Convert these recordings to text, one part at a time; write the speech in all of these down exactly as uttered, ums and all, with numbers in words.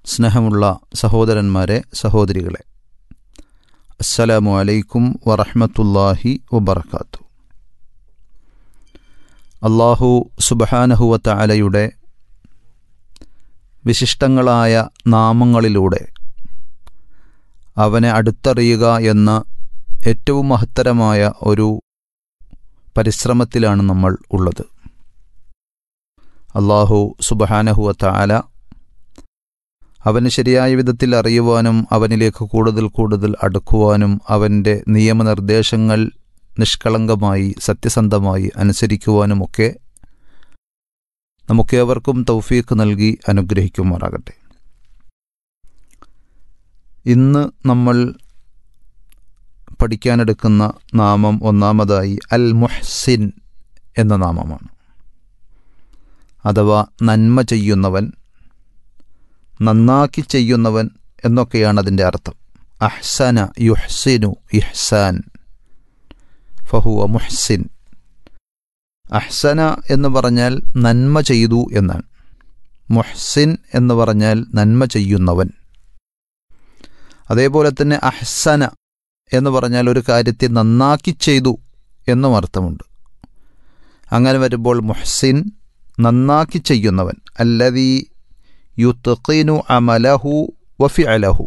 സ്നേഹമുള്ള സഹോദരന്മാരെ, സഹോദരികളെ, അസ്സലാമു അലൈക്കും വറഹ്മത്തുള്ളാഹി വബറകാതുഹു. അല്ലാഹു സുബ്ഹാനഹു വ തആലയുടെ വിശിഷ്ടങ്ങളായ നാമങ്ങളിലൂടെ അവനെ അടുത്തറിയുക എന്ന ഏറ്റവും മഹത്തരമായ ഒരു പരിശ്രമത്തിലാണ് നമ്മൾ ഉള്ളത്. അല്ലാഹു സുബ്ഹാനഹു വ തആല അവന് ശരിയായ വിധത്തിൽ അറിയുവാനും അവനിലേക്ക് കൂടുതൽ കൂടുതൽ അടുക്കുവാനും അവൻ്റെ നിയമനിർദ്ദേശങ്ങൾ നിഷ്കളങ്കമായി സത്യസന്ധമായി അനുസരിക്കുവാനുമൊക്കെ നമുക്കേവർക്കും തൗഫീഖ് നൽകി അനുഗ്രഹിക്കുമാറാകട്ടെ. ഇന്ന് നമ്മൾ പഠിക്കാനെടുക്കുന്ന നാമം ഒന്നാമതായി അൽ മുഹ്സിൻ എന്ന നാമമാണ്. അഥവാ നന്മ ചെയ്യുന്നവൻ, നന്നാക്കി ചെയ്യുന്നവൻ എന്നൊക്കെയാണ് അതിൻ്റെ അർത്ഥം. അഹ്സന യുഹ്സിനു ഇഹ്സാൻ ഫഹുവ മുഹ്സിൻ. അഹ്സന എന്ന് പറഞ്ഞാൽ നന്മ ചെയ്തു എന്നാണ്. മുഹ്സിൻ എന്ന് പറഞ്ഞാൽ നന്മ ചെയ്യുന്നവൻ. അതേപോലെ തന്നെ അഹ്സന എന്ന് പറഞ്ഞാൽ ഒരു കാര്യത്തെ നന്നാക്കി ചെയ്തു എന്നും അർത്ഥമുണ്ട്. അങ്ങനെ വരുമ്പോൾ മുഹ്സിൻ നന്നാക്കി ചെയ്യുന്നവൻ, അല്ലദീ യുത്ഖിനു അമലഹു വഫിഅലഹു,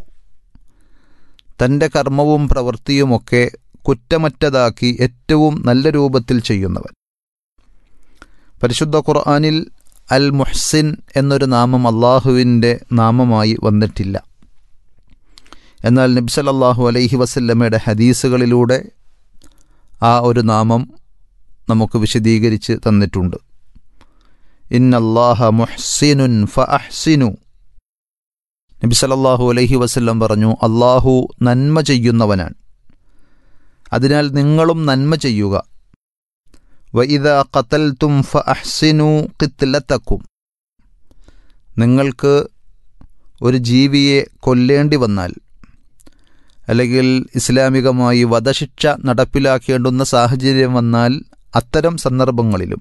തൻ്റെ കർമ്മവും പ്രവൃത്തിയുമൊക്കെ കുറ്റമറ്റതാക്കി ഏറ്റവും നല്ല രൂപത്തിൽ ചെയ്യുന്നവൻ. പരിശുദ്ധ ഖുർആനിൽ അൽ മുഹ്സിൻ എന്നൊരു നാമം അള്ളാഹുവിൻ്റെ നാമമായി വന്നിട്ടില്ല. എന്നാൽ നബി സല്ലല്ലാഹു അലൈഹി വസല്ലമയുടെ ഹദീസുകളിലൂടെ ആ ഒരു നാമം നമുക്ക് വിശദീകരിച്ച് തന്നിട്ടുണ്ട്. ഇന്നല്ലാഹ മുഹ്സിനുൻ ഫഅഹ്സിനു. നബി സല്ലല്ലാഹു അലൈഹി വസല്ലം പറഞ്ഞു, അല്ലാഹു നന്മ ചെയ്യുന്നവനാണ്, അതിനാൽ നിങ്ങളും നന്മ ചെയ്യുക. വഇദാ ഖതൽതും ഫഅഹ്സിനു ഖിത്ലതകും. നിങ്ങൾക്ക് ഒരു ജീവിയെ കൊല്ലേണ്ടി വന്നാൽ, അല്ലെങ്കിൽ ഇസ്ലാമികമായി വധശിക്ഷ നടപ്പിലാക്കേണ്ടുന്ന സാഹചര്യം വന്നാൽ, അത്തരം സന്ദർഭങ്ങളിലും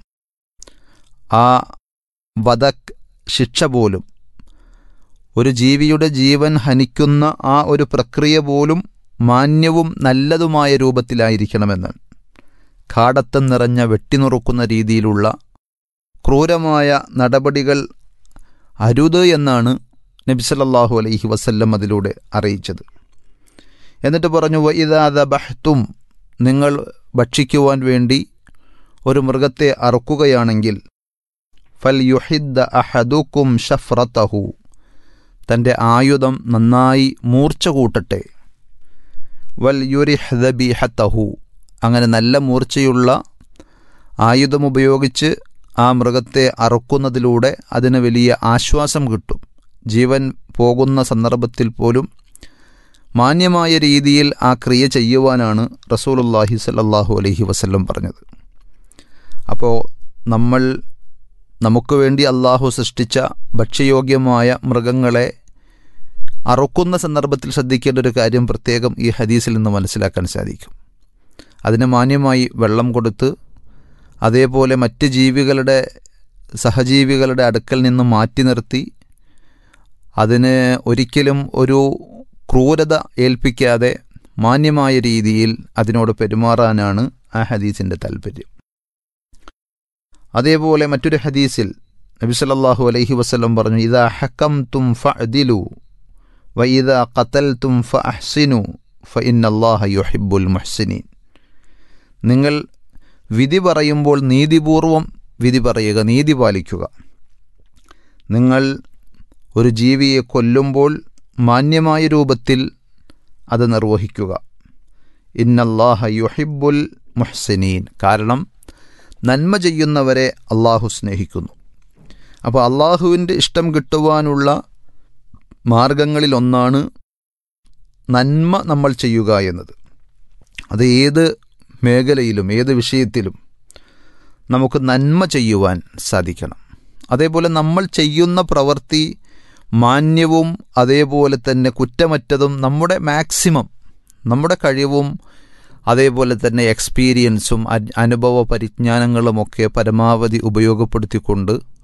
ആ വധ ശിക്ഷ പോലും, ഒരു ജീവിയുടെ ജീവൻ ഹനിക്കുന്ന ആ ഒരു പ്രക്രിയ പോലും മാന്യവും നല്ലതുമായ രൂപത്തിലായിരിക്കണമെന്നാണ്. കാടത്തം നിറഞ്ഞ വെട്ടിനുറുക്കുന്ന രീതിയിലുള്ള ക്രൂരമായ നടപടികൾ അരുത് എന്നാണ് നബി സല്ലല്ലാഹു അലൈഹി വസല്ലം അതിലൂടെ അറിയിച്ചത്. എന്നിട്ട് പറഞ്ഞു, വഇദാ ദബഹ്തും, നിങ്ങൾ ഭക്ഷിക്കുവാൻ വേണ്ടി ഒരു മൃഗത്തെ അറുക്കുകയാണെങ്കിൽ, ഫൽ യുഹിദ്ദ അഹദുക്കും ഷഫ്റതഹു, തൻ്റെ ആയുധം നന്നായി മൂർച്ച കൂട്ടട്ടെ. വൽ യുരിഹ് ദബീഹതഹു, അങ്ങനെ നല്ല മൂർച്ചയുള്ള ആയുധമുപയോഗിച്ച് ആ മൃഗത്തെ അറുക്കുന്നതിലൂടെ അതിന് വലിയ ആശ്വാസം കിട്ടും. ജീവൻ പോകുന്ന സന്ദർഭത്തിൽ പോലും മാന്യമായ രീതിയിൽ ആ ക്രിയ ചെയ്യുവാനാണ് റസൂലുള്ളാഹി സ്വല്ലല്ലാഹു അലൈഹി വസല്ലം പറഞ്ഞത്. അപ്പോൾ നമ്മൾ നമുക്ക് വേണ്ടി അള്ളാഹു സൃഷ്ടിച്ച ഭക്ഷ്യയോഗ്യമായ മൃഗങ്ങളെ അറുക്കുന്ന സന്ദർഭത്തിൽ ശ്രദ്ധിക്കേണ്ട ഒരു കാര്യം പ്രത്യേകം ഈ ഹദീസിൽ നിന്ന് മനസ്സിലാക്കാൻ സാധിക്കും. അതിന് മാന്യമായി വെള്ളം കൊടുത്ത്, അതേപോലെ മറ്റ് ജീവികളുടെ സഹജീവികളുടെ അടുക്കൽ നിന്ന് മാറ്റി നിർത്തി, അതിന് ഒരിക്കലും ഒരു ക്രൂരത ഏൽപ്പിക്കാതെ മാന്യമായ രീതിയിൽ അതിനോട് പെരുമാറാനാണ് ആ ഹദീസിൻ്റെ താല്പര്യം. അതേപോലെ മറ്റൊരു ഹദീസിൽ നബി സല്ലല്ലാഹു അലൈഹി വസല്ലം പറഞ്ഞു, ഇദാ ഹക്കംതും ഫഅദിലു വഇദാ ഖതൽതും ഫഅഹ്സിനു ഫഇന്നല്ലാഹ യുഹിബ്ബുൽ മുഹ്സിനീൻ. നിങ്ങൾ വിധി പറയുമ്പോൾ നീതിപൂർവം വിധി പറയുക, നീതി പാലിക്കുക. നിങ്ങൾ ഒരു ജീവിയെ കൊല്ലുമ്പോൾ മാന്യമായ രൂപത്തിൽ അത് നിർവഹിക്കുക. ഇന്നല്ലാഹ യുഹിബ്ബുൽ മുഹ്സിനീൻ, കാരണം നന്മ ചെയ്യുന്നവരെ അള്ളാഹു സ്നേഹിക്കുന്നു. അപ്പോൾ അള്ളാഹുവിൻ്റെ ഇഷ്ടം കിട്ടുവാനുള്ള മാർഗങ്ങളിലൊന്നാണ് നന്മ നമ്മൾ ചെയ്യുക എന്നത്. അത് ഏത് മേഖലയിലും ഏത് വിഷയത്തിലും നമുക്ക് നന്മ ചെയ്യുവാൻ സാധിക്കണം. അതേപോലെ നമ്മൾ ചെയ്യുന്ന പ്രവൃത്തി മാന്യവും അതേപോലെ തന്നെ കുറ്റമറ്റതും, നമ്മുടെ മാക്സിമം, നമ്മുടെ കഴിവും അതേപോലെ തന്നെ എക്സ്പീരിയൻസും അനുഭവ പരിജ്ഞാനങ്ങളുമൊക്കെ പരമാവധി ഉപയോഗപ്പെടുത്തിക്കൊണ്ട്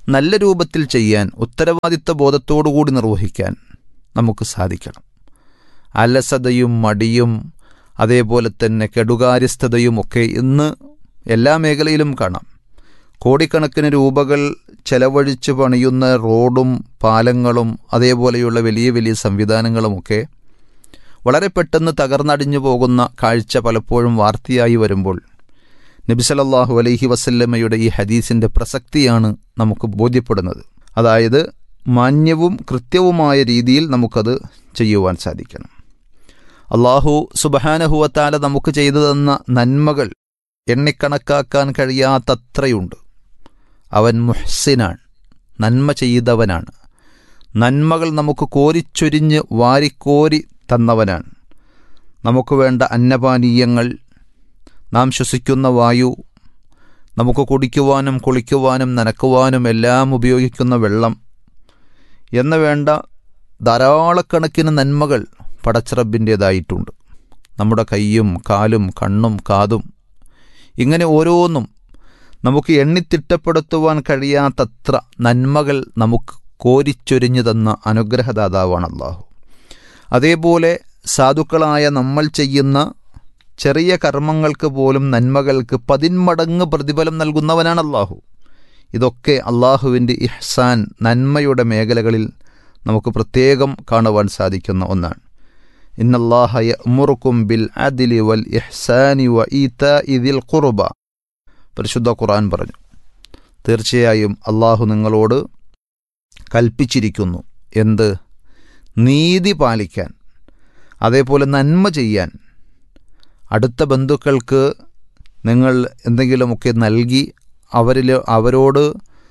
നല്ല രൂപത്തിൽ ചെയ്യാൻ, ഉത്തരവാദിത്ത ബോധത്തോടുകൂടി നിർവഹിക്കാൻ നമുക്ക് സാധിക്കണം. അലസതയും മടിയും അതേപോലെ തന്നെ കെടുകാര്യസ്ഥതയും ഒക്കെ ഇന്ന് എല്ലാ മേഖലയിലും കാണാം. കോടിക്കണക്കിന് രൂപകൾ ചെലവഴിച്ച് പണിയുന്ന റോഡും പാലങ്ങളും അതേപോലെയുള്ള വലിയ വലിയ സംവിധാനങ്ങളുമൊക്കെ വളരെ പെട്ടെന്ന് തകർന്നടിഞ്ഞു പോകുന്ന കാഴ്ച പലപ്പോഴും വാർത്തയായി വരുമ്പോൾ നബി സല്ലല്ലാഹു അലൈഹി വസല്ലമയുടെ ഈ ഹദീസിൻ്റെ പ്രസക്തിയാണ് നമുക്ക് ബോധ്യപ്പെടുന്നത്. അതായത് മാന്യവും കൃത്യവുമായ രീതിയിൽ നമുക്കത് ചെയ്യുവാൻ സാധിക്കണം. അല്ലാഹു സുബ്ഹാനഹു വ തആല നമുക്ക് ചെയ്തു തന്ന നന്മകൾ എണ്ണിക്കണക്കാക്കാൻ കഴിയാത്തത്രയുണ്ട്. അവൻ മുഹ്സിനാണ്, നന്മ ചെയ്തവനാണ്. നന്മകൾ നമുക്ക് കോരിച്ചൊരിഞ്ഞ് വാരിക്കോരി തന്നവനാണ്. നമുക്ക് വേണ്ട അന്നപാനീയങ്ങൾ, നാം ശ്വസിക്കുന്ന വായു, നമുക്ക് കുടിക്കുവാനും കുളിക്കുവാനും നനക്കുവാനും എല്ലാം ഉപയോഗിക്കുന്ന വെള്ളം എന്ന് വേണ്ട ധാരാളക്കണക്കിന് നന്മകൾ പടച്ചറബിൻ്റേതായിട്ടുണ്ട്. നമ്മുടെ കൈയും കാലും കണ്ണും കാതും ഇങ്ങനെ ഓരോന്നും നമുക്ക് എണ്ണിത്തിട്ടപ്പെടുത്തുവാൻ കഴിയാത്തത്ര നന്മകൾ നമുക്ക് കോരിച്ചൊരിഞ്ഞു തന്ന അനുഗ്രഹദാതാവാണ് അല്ലാഹു. അതേപോലെ സാധുക്കളായ നമ്മൾ ചെയ്യുന്ന ചെറിയ കർമ്മങ്ങൾക്ക് പോലും നന്മകൾക്ക് പതിന്മടങ്ങ് പ്രതിഫലം നൽകുന്നവനാണ് അല്ലാഹു. ഇതൊക്കെ അല്ലാഹുവിൻ്റെ ഇഹ്സാൻ, നന്മയുടെ മേഖലകളിൽ നമുക്ക് പ്രത്യേകം കാണുവാൻ സാധിക്കുന്ന ഒന്നാണ്. ഇന്നല്ലാഹ യഅ്മുറുക്കും ബിൽ അദ്ലി വൽ ഇഹ്സാനി വ ഈതാഇ ദിൽ ഖുർബ. പരിശുദ്ധ ഖുർആൻ പറഞ്ഞു, തീർച്ചയായും അല്ലാഹു നിങ്ങളോട് കൽപ്പിച്ചിരിക്കുന്നു. എന്ത്? നീതി പാലിക്കാൻ, അതേപോലെ നന്മ ചെയ്യാൻ, അടുത്ത ബന്ധുക്കൾക്ക് നിങ്ങൾ എന്തെങ്കിലുമൊക്കെ നൽകി അവരിൽ അവരോട്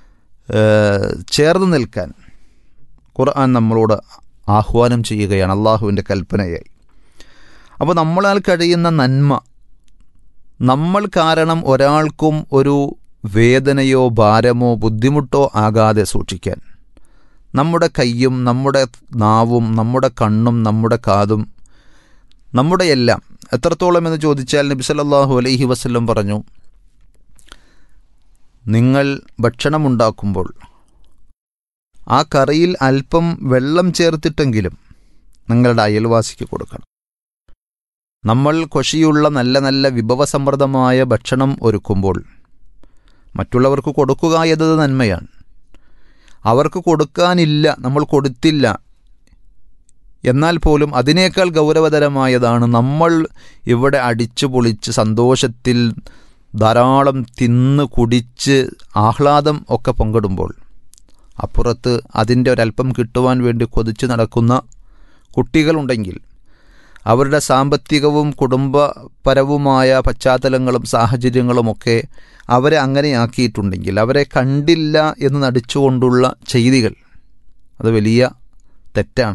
ചേർന്ന് നിൽക്കാൻ ഖുർആൻ നമ്മളോട് ആഹ്വാനം ചെയ്യുകയാണ്, അള്ളാഹുവിൻ്റെ കൽപ്പനയായി. അപ്പോൾ നമ്മളാൽ കഴിയുന്ന നന്മ, നമ്മൾ കാരണം ഒരാൾക്കും ഒരു വേദനയോ ഭാരമോ ബുദ്ധിമുട്ടോ ആകാതെ സൂക്ഷിക്കാൻ നമ്മുടെ കൈയും നമ്മുടെ നാവും നമ്മുടെ കണ്ണും നമ്മുടെ കാതും നമ്മുടെ എല്ലാം എത്രത്തോളം എന്ന് ചോദിച്ചാൽ നബി സല്ലല്ലാഹു അലൈഹി വസല്ലം പറഞ്ഞു, നിങ്ങൾ ഭക്ഷണമുണ്ടാക്കുമ്പോൾ ആ കറിയിൽ അല്പം വെള്ളം ചേർത്തിട്ടെങ്കിലും നിങ്ങളുടെ അയൽവാസിക്ക് കൊടുക്കണം. നമ്മൾ കൊഷിയുള്ള നല്ല നല്ല വിഭവസമൃദ്ധമായ ഭക്ഷണം ഒരുക്കുമ്പോൾ മറ്റുള്ളവർക്ക് കൊടുക്കുക എന്നത് നന്മയാണ്. അവർക്ക് കൊടുക്കാനില്ല, നമ്മൾ കൊടുത്തില്ല, എന്നാൽ പോലും അതിനേക്കാൾ ഗൗരവതരമായതാണ് നമ്മൾ ഇവിടെ അടിച്ചു പൊളിച്ച് സന്തോഷത്തിൽ ധാരാളം തിന്ന് കുടിച്ച് ആഹ്ലാദം ഒക്കെ പങ്കിടുമ്പോൾ അപ്പുറത്ത് അതിൻ്റെ ഒരല്പം കിട്ടുവാൻ വേണ്ടി കൊതിച്ച് നടക്കുന്ന കുട്ടികളുണ്ടെങ്കിൽ അവരുടെ സാമ്പത്തികവും കുടുംബപരവുമായ പശ്ചാത്തലങ്ങളും സാഹചര്യങ്ങളുമൊക്കെ അവരെ അങ്ങനെയാക്കിയിട്ടുണ്ടെങ്കിൽ, അവരെ കണ്ടില്ല എന്ന് നടിച്ചുകൊണ്ടുള്ള ചെയ്തികൾ, അത് വലിയ തെറ്റാണ്.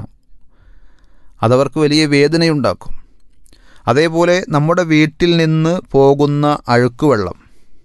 അതവർക്ക് വലിയ വേദനയുണ്ടാക്കും. അതേപോലെ നമ്മുടെ വീട്ടിൽ നിന്ന് പോകുന്ന അഴുക്കുവെള്ളം,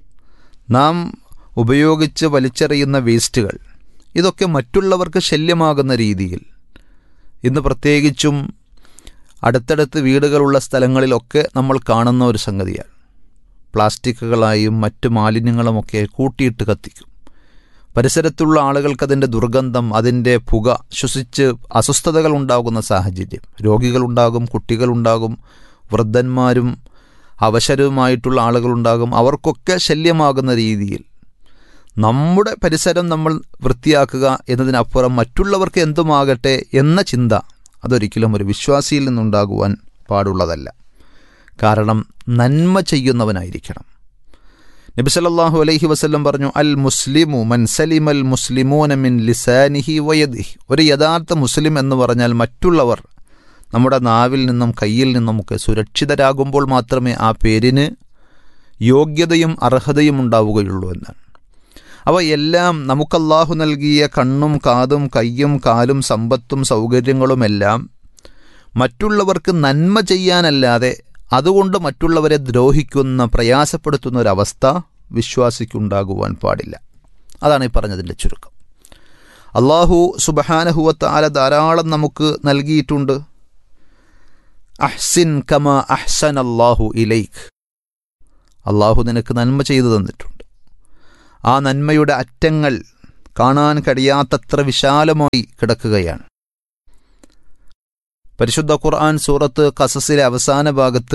നാം ഉപയോഗിച്ച് വലിച്ചെറിയുന്ന വേസ്റ്റുകൾ, ഇതൊക്കെ മറ്റുള്ളവർക്ക് ശല്യമാകുന്ന രീതിയിൽ ഇന്ന് പ്രത്യേകിച്ചും അടുത്തടുത്ത് വീടുകളുള്ള സ്ഥലങ്ങളിലൊക്കെ നമ്മൾ കാണുന്ന ഒരു സംഗതിയാണ്. പ്ലാസ്റ്റിക്കുകളായും മറ്റു മാലിന്യങ്ങളുമൊക്കെ കൂട്ടിയിട്ട് കത്തിക്കും. പരിസരത്തുള്ള ആളുകൾക്കതിൻ്റെ ദുർഗന്ധം, അതിൻ്റെ പുക ശ്വസിച്ച് അസ്വസ്ഥതകൾ ഉണ്ടാകുന്ന സാഹചര്യം. രോഗികളുണ്ടാകും, കുട്ടികളുണ്ടാകും, വൃദ്ധന്മാരും അവശരുമായിട്ടുള്ള ആളുകളുണ്ടാകും. അവർക്കൊക്കെ ശല്യമാകുന്ന രീതിയിൽ നമ്മുടെ പരിസരം നമ്മൾ വൃത്തിയാക്കുക എന്നതിനപ്പുറം മറ്റുള്ളവർക്ക് എന്തുമാകട്ടെ എന്ന ചിന്ത അതൊരിക്കലും ഒരു വിശ്വാസിയിൽ നിന്നുണ്ടാകുവാൻ പാടുള്ളതല്ല. കാരണം നന്മ ചെയ്യുന്നവനായിരിക്കണം. നബി സല്ലല്ലാഹു അലൈഹി വസല്ലം പറഞ്ഞു, അൽ മുസ്ലിമു മൻ സലിമൽ മുസ്ലിമൂന മിൻ ലിസാനിഹി വയദിഹി. ഒരു യഥാർത്ഥ മുസ്ലിം എന്ന് പറഞ്ഞാൽ മറ്റുള്ളവർ നമ്മുടെ നാവിൽ നിന്നും കയ്യിൽ നിന്നുമൊക്കെ സുരക്ഷിതരാകുമ്പോൾ മാത്രമേ ആ പേരിന് യോഗ്യതയും അർഹതയും ഉണ്ടാവുകയുള്ളൂ എന്നാണ്. അവ എല്ലാം നമുക്കല്ലാഹു നൽകിയ കണ്ണും കാതും കയ്യും കാലും സമ്പത്തും സൗകര്യങ്ങളുമെല്ലാം മറ്റുള്ളവർക്ക് നന്മ ചെയ്യാനല്ലാതെ അതുകൊണ്ട് മറ്റുള്ളവരെ ദ്രോഹിക്കുന്ന, പ്രയാസപ്പെടുത്തുന്ന ഒരവസ്ഥ വിശ്വാസിക്കുണ്ടാകുവാൻ പാടില്ല. അതാണ് ഈ പറഞ്ഞതിൻ്റെ ചുരുക്കം. അല്ലാഹു സുബ്ഹാനഹു വ തആല ധാരാളം നമുക്ക് നൽകിയിട്ടുണ്ട്. അഹ്സിൻ കമാ അഹ്സനല്ലാഹു ഇലൈക്. അല്ലാഹു നിനക്ക് നന്മ ചെയ്തു തന്നിട്ടുണ്ട്. ആ നന്മയുടെ അറ്റങ്ങൾ കാണാൻ കഴിയാത്തത്ര വിശാലമായി കിടക്കുകയാണ്. പരിശുദ്ധ ഖുർആൻ സൂറത്ത് ഖസസിലെ അവസാന ഭാഗത്ത്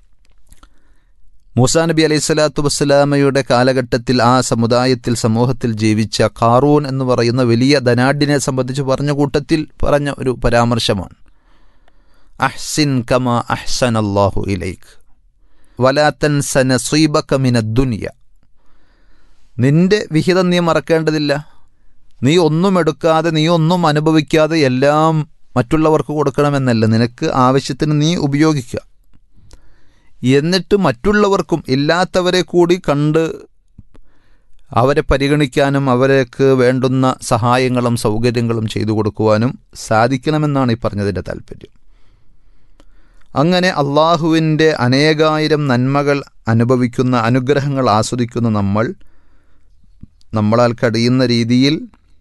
മൂസാ നബി അലൈഹി സ്വലാത്തു വസ്സലാമയുടെ കാലഘട്ടത്തിൽ ആ സമുദായത്തിൽ സമൂഹത്തിൽ ജീവിച്ച ഖാറൂൻ എന്ന് പറയുന്ന വലിയ ധനാഢ്യനെ സംബന്ധിച്ച് പറഞ്ഞ കൂട്ടത്തിൽ പറഞ്ഞ ഒരു പരാമർശമാണ്, അഹ്സിൻ കമാ അഹ്സനല്ലാഹു ഇലൈക് വലാ തൻസ നസീബക മിനദ്ദുനിയ. നിന്റെ വിഹിതം നീ മറക്കേണ്ടതില്ല. നീ ഒന്നും എടുക്കാതെ, നീ ഒന്നും അനുഭവിക്കാതെ എല്ലാം മറ്റുള്ളവർക്ക് കൊടുക്കണമെന്നല്ല, നിനക്ക് ആവശ്യത്തിന് നീ ഉപയോഗിക്കുക. എന്നിട്ട് മറ്റുള്ളവർക്കും ഇല്ലാത്തവരെ കൂടി കണ്ട് അവരെ പരിഗണിക്കാനും അവർക്ക് വേണ്ടുന്ന സഹായങ്ങളും സൗകര്യങ്ങളും ചെയ്തു കൊടുക്കുവാനും സാധിക്കണമെന്നാണ് ഈ പറഞ്ഞതിൻ്റെ താല്പര്യം. അങ്ങനെ അള്ളാഹുവിൻ്റെ അനേകായിരം നന്മകൾ അനുഭവിക്കുന്ന, അനുഗ്രഹങ്ങൾ ആസ്വദിക്കുന്ന നമ്മൾ നമ്മളാൽ കഴിയുന്ന രീതിയിൽ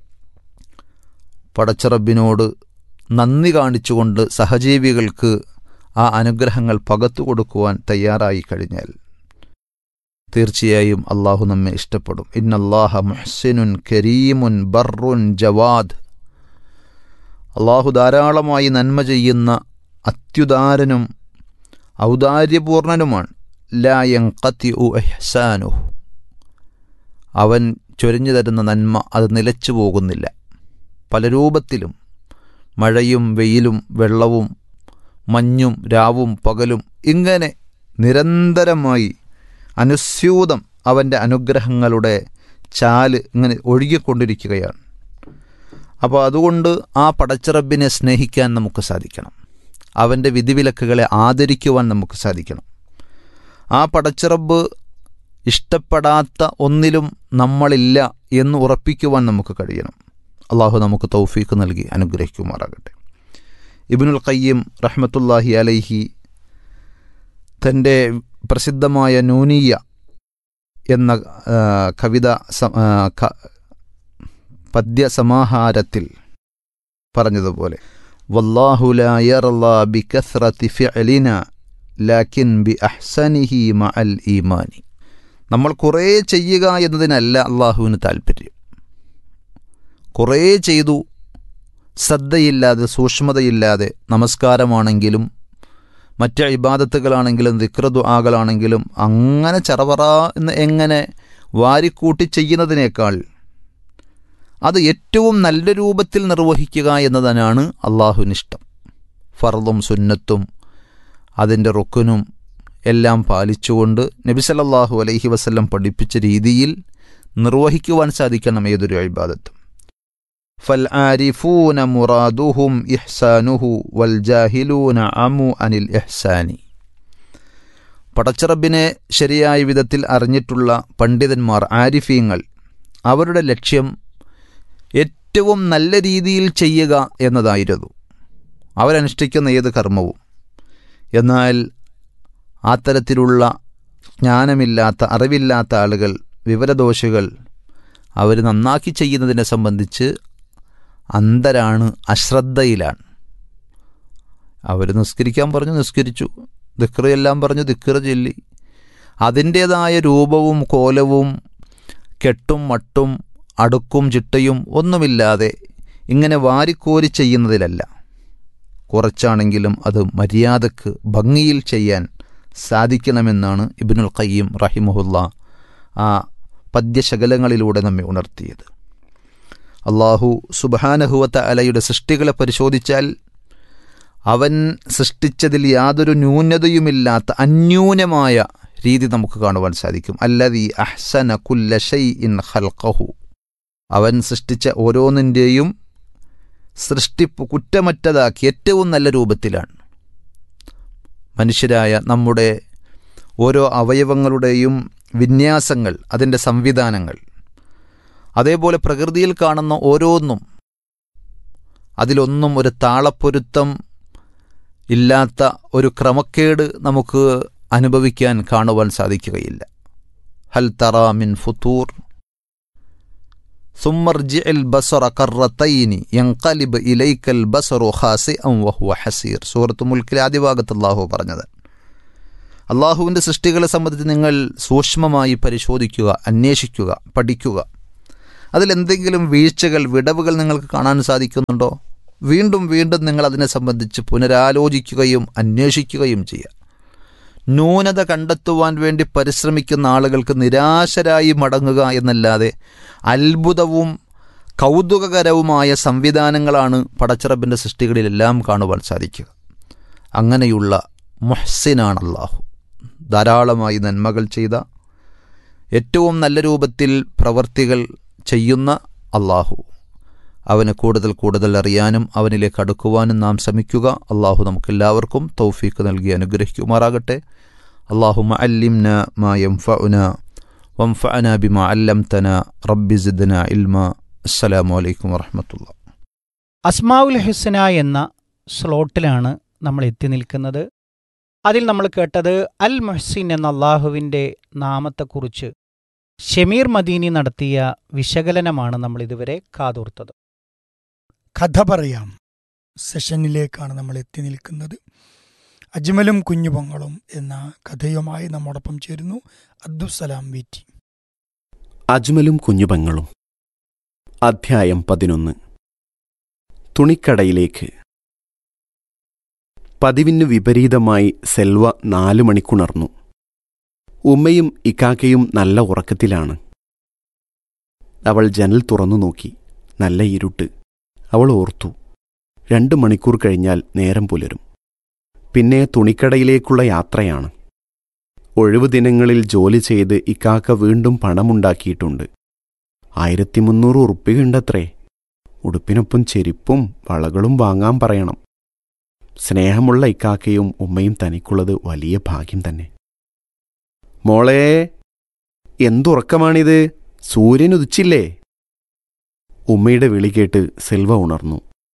പടച്ചറബിനോട് നന്ദി കാണിച്ചുകൊണ്ട് സഹജീവികൾക്ക് ആ അനുഗ്രഹങ്ങൾ പകർത്തു കൊടുക്കുവാൻ തയ്യാറായി കഴിഞ്ഞാൽ തീർച്ചയായും അള്ളാഹു നമ്മെ ഇഷ്ടപ്പെടും. ഇന്നല്ലാഹ മുഹ്സിനുൻ കരീമുൻ ബർറുൻ ജവാദ്. അള്ളാഹു ധാരാളമായി നന്മ ചെയ്യുന്ന അത്യുദാരനും ഔദാര്യപൂർണനുമാണ്. ലാ യൻഖതിഉ ഇഹ്സാനുഹു. അവൻ ചൊരിഞ്ഞു തരുന്ന നന്മ അത് നിലച്ചു പോകുന്നില്ല. പല രൂപത്തിലും മഴയും വെയിലും വെള്ളവും മഞ്ഞും രാവും പകലും ഇങ്ങനെ നിരന്തരമായി അനുസ്യൂതം അവൻ്റെ അനുഗ്രഹങ്ങളുടെ ചാല് ഇങ്ങനെ ഒഴുകിക്കൊണ്ടിരിക്കുകയാണ്. അപ്പോൾ അതുകൊണ്ട് ആ പടച്ചറബിനെ സ്നേഹിക്കാൻ നമുക്ക് സാധിക്കണം. അവൻ്റെ വിധിവിലക്കുകളെ ആദരിക്കുവാൻ നമുക്ക് സാധിക്കണം. ആ പടച്ചറബ് ഇഷ്ടപ്പെടാത്ത ഒന്നിലും നമ്മളില്ല എന്ന് ഉറപ്പിക്കുവാൻ നമുക്ക് കഴിയണം. അള്ളാഹു നമുക്ക് തൗഫീഖ് നൽകി അനുഗ്രഹിക്കുമാറാകട്ടെ. ഇബ്നുൽ ഖയ്യിം റഹ്മത്തുള്ളാഹി അലൈഹി തൻ്റെ പ്രസിദ്ധമായ നൂനിയ എന്ന കവിത പദ്യസമാഹാരത്തിൽ പറഞ്ഞതുപോലെ, വല്ലാഹു ലാ യർളാ ബികസ്റതി ഫിഅലിനാ ലാകിൻ ബി അഹ്സനിഹി മഅൽ ഈമാനി. നമ്മൾ കുറേ ചെയ്യുക എന്നതിനല്ല അള്ളാഹുവിന് താല്പര്യം. കുറേ ചെയ്തു ശ്രദ്ധയില്ലാതെ സൂക്ഷ്മതയില്ലാതെ നമസ്കാരമാണെങ്കിലും മറ്റ് ഇബാദത്തുകളാണെങ്കിലും ദിക്ർ ദുആകളാണെങ്കിലും അങ്ങനെ ചറവറ എന്ന് എങ്ങനെ വാരിക്കൂട്ടി ചെയ്യുന്നതിനേക്കാൾ അത് ഏറ്റവും നല്ല രൂപത്തിൽ നിർവഹിക്കുക എന്നതിനാണ് അള്ളാഹുവിനിഷ്ടം. ഫർളും സുന്നത്തും അതിൻ്റെ റുക്നും എല്ലാം പാലിച്ചുകൊണ്ട് നബി സല്ലല്ലാഹു അലൈഹി വസല്ലം പഠിപ്പിച്ച രീതിയിൽ നിർവഹിക്കുവാൻ സാധിക്കണം ഏതൊരു ഇബാദത്തും. ഫൽ ആരിഫൂന മുറാദുഹും ഇഹ്സാനുഹു വൽ ജാഹിലൂന അമു അനിൽ ഇഹ്സാനി. പടച്ചറബിനെ ശരിയായ വിധത്തിൽ അറിഞ്ഞിട്ടുള്ള പണ്ഡിതന്മാർ, ആരിഫീങ്ങൾ, അവരുടെ ലക്ഷ്യം ഏറ്റവും നല്ല രീതിയിൽ ചെയ്യുക എന്നതായിരുന്നു അവരനുഷ്ഠിക്കുന്ന ഏത് കർമ്മവും. എന്നാൽ ആ തരത്തിലുള്ള ജ്ഞാനമില്ലാത്ത, അറിവില്ലാത്ത ആളുകൾ, വിവരദോഷികൾ, അവർ നന്നാക്കി ചെയ്യുന്നതിനെ സംബന്ധിച്ച് അന്ധരാണ്, അശ്രദ്ധയിലാണ്. അവർ നിസ്കരിക്കാൻ പറഞ്ഞു, നിസ്കരിച്ചു. ദിക്ർ എല്ലാം പറഞ്ഞു, ദിക്ർ ചൊല്ലി. അതിൻ്റേതായ രൂപവും കോലവും കെട്ടും മട്ടും അടുക്കും ചിട്ടയും ഒന്നുമില്ലാതെ ഇങ്ങനെ വാരിക്കോരി ചെയ്യുന്നതിലല്ല, കുറച്ചാണെങ്കിലും അത് മര്യാദക്ക് ഭംഗിയിൽ ചെയ്യാൻ സാധിക്കണമെന്നാണ് ഇബ്നുൽ ഖയ്യിം റഹിമഹുല്ലാ ആ പദ്യശകലങ്ങളിലൂടെ നമ്മെ ഉണർത്തിയത്. അള്ളാഹു സുബ്ഹാനഹു വ തആലയുടെ സൃഷ്ടികളെ പരിശോധിച്ചാൽ അവൻ സൃഷ്ടിച്ചതിൽ യാതൊരു ന്യൂനതയുമില്ലാത്ത അന്യൂനമായ രീതി നമുക്ക് കാണുവാൻ സാധിക്കും. അല്ലദീ അഹ്സന കുല്ല ശൈഇൻ ഖൽഖഹു. അവൻ സൃഷ്ടിച്ച ഓരോന്നിൻ്റെയും സൃഷ്ടിപ്പ് കുറ്റമറ്റതാക്കി ഏറ്റവും നല്ല രൂപത്തിലാണ്. മനുഷ്യരായ നമ്മുടെ ഓരോ അവയവങ്ങളുടെയും വിന്യാസങ്ങൾ, അതിൻ്റെ സംവിധാനങ്ങൾ, അതേപോലെ പ്രകൃതിയിൽ കാണുന്ന ഓരോന്നും അതിലൊന്നും ഒരു താളപ്പൊരുത്തം ഇല്ലാത്ത ഒരു ക്രമക്കേട് നമുക്ക് അനുഭവിക്കാൻ കാണുവാൻ സാധിക്കുകയില്ല. ഹൽ തറാ മിൻ ഫുതൂർ സുമ്മർജിഇൽ ബസറ കറത്തൈനി യൻഖലിബ് ഇലൈക്കൽ ബസറു ഖാസിഅൻ വഹുവ ഹസീർ. സൂറത്ത് മുൽക്കിലെ ആദ്യ ഭാഗത്ത് അല്ലാഹു പറഞ്ഞത്. അള്ളാഹുവിൻ്റെ സൃഷ്ടികളെ സംബന്ധിച്ച് നിങ്ങൾ സൂക്ഷ്മമായി പരിശോധിക്കുക, അന്വേഷിക്കുക, പഠിക്കുക. അതിലെന്തെങ്കിലും വീഴ്ചകൾ, വിടവുകൾ നിങ്ങൾക്ക് കാണാൻ സാധിക്കുന്നുണ്ടോ? വീണ്ടും വീണ്ടും നിങ്ങൾ അതിനെ സംബന്ധിച്ച് പുനരാലോചിക്കുകയും അന്വേഷിക്കുകയും ചെയ്യുക. ന്യൂനത കണ്ടെത്തുവാൻ വേണ്ടി പരിശ്രമിക്കുന്ന ആളുകൾക്ക് നിരാശരായി മടങ്ങുക എന്നല്ലാതെ അത്ഭുതവും കൗതുകകരവുമായ സംവിധാനങ്ങളാണ് പടച്ചിറപ്പിൻ്റെ സൃഷ്ടികളിലെല്ലാം കാണുവാൻ സാധിക്കുക. അങ്ങനെയുള്ള മുഹ്സിനാണ് അല്ലാഹു. ധാരാളമായി നന്മകൾ ചെയ്ത, ഏറ്റവും നല്ല രൂപത്തിൽ പ്രവർത്തികൾ ചെയ്യുന്ന അല്ലാഹു. അവനെ കൂടുതൽ കൂടുതൽ അറിയാനും അവനിലേക്ക് അടുക്കുവാനും നാം ശ്രമിക്കുക. അല്ലാഹു നമുക്കെല്ലാവർക്കും തൗഫീഖ് നൽകി അനുഗ്രഹിക്കുമാറാകട്ടെ. അല്ലാഹുമ്മ അല്ലിംന മാ യൻഫഉനാ വൻഫഅനാ ബിമാ അല്ലംതനാ റബ്ബി സിദ്നാ ഇൽമാ. അസ്സലാമു അലൈക്കും വറഹ്മത്തുള്ളാഹി. അസ്മാഉൽ ഹുസ്ന എന്ന സ്ലോട്ടിലാണ് നമ്മൾ എത്തി നിൽക്കുന്നത്. അതിൽ നമ്മൾ കേട്ടത് അൽ മുഹ്സിൻ എന്ന അള്ളാഹുവിൻ്റെ നാമത്തെക്കുറിച്ച് ഷമീർ മദീനി നടത്തിയ വിശകലനമാണ് നമ്മൾ ഇതുവരെ കാതോർത്തത്. കഥ പറയാം സെഷനിലേക്കാണ് നമ്മൾ എത്തി നിൽക്കുന്നത്. അജ്മലും കുഞ്ഞുപങ്ങളും എന്ന കഥയുമായി നമ്മോടൊപ്പം ചേരുന്നു അബ്ദുസ്സലാം വീറ്റി. അജ്മലും കുഞ്ഞുപങ്ങളും, അധ്യായം പതിനൊന്ന്. തുണിക്കടയിലേക്ക്. പതിവിന് വിപരീതമായി സെൽവ നാലു മണിക്കുണർന്നു. ഉമ്മയും ഇക്കാക്കയും നല്ല ഉറക്കത്തിലാണ്. അവൾ ജനൽ തുറന്നു നോക്കി. നല്ല ഇരുട്ട്. അവൾ ഓർത്തു, രണ്ട് മണിക്കൂർ കഴിഞ്ഞാൽ നേരം പുലരും. പിന്നെ തുണിക്കടയിലേക്കുള്ള യാത്രയാണ്. ഒഴിവു ദിനങ്ങളിൽ ജോലി ചെയ്ത് ഇക്കാക്ക വീണ്ടും പണമുണ്ടാക്കിയിട്ടുണ്ട്. ആയിരത്തി മുന്നൂറ് ഉറുപ്പികയുണ്ടത്രേ. ഉടുപ്പിനൊപ്പം ചെരിപ്പും വളകളും വാങ്ങാൻ പറയണം. സ്നേഹമുള്ള ഇക്കാക്കയും ഉമ്മയും തനിക്കുള്ളത് വലിയ ഭാഗ്യം തന്നെ. മോളേ, എന്തുറക്കമാണിത്? സൂര്യൻ ഉദിച്ചില്ലേ? ഉമ്മയുടെ വിളി കേട്ട് സെൽവ ഉണർന്നു.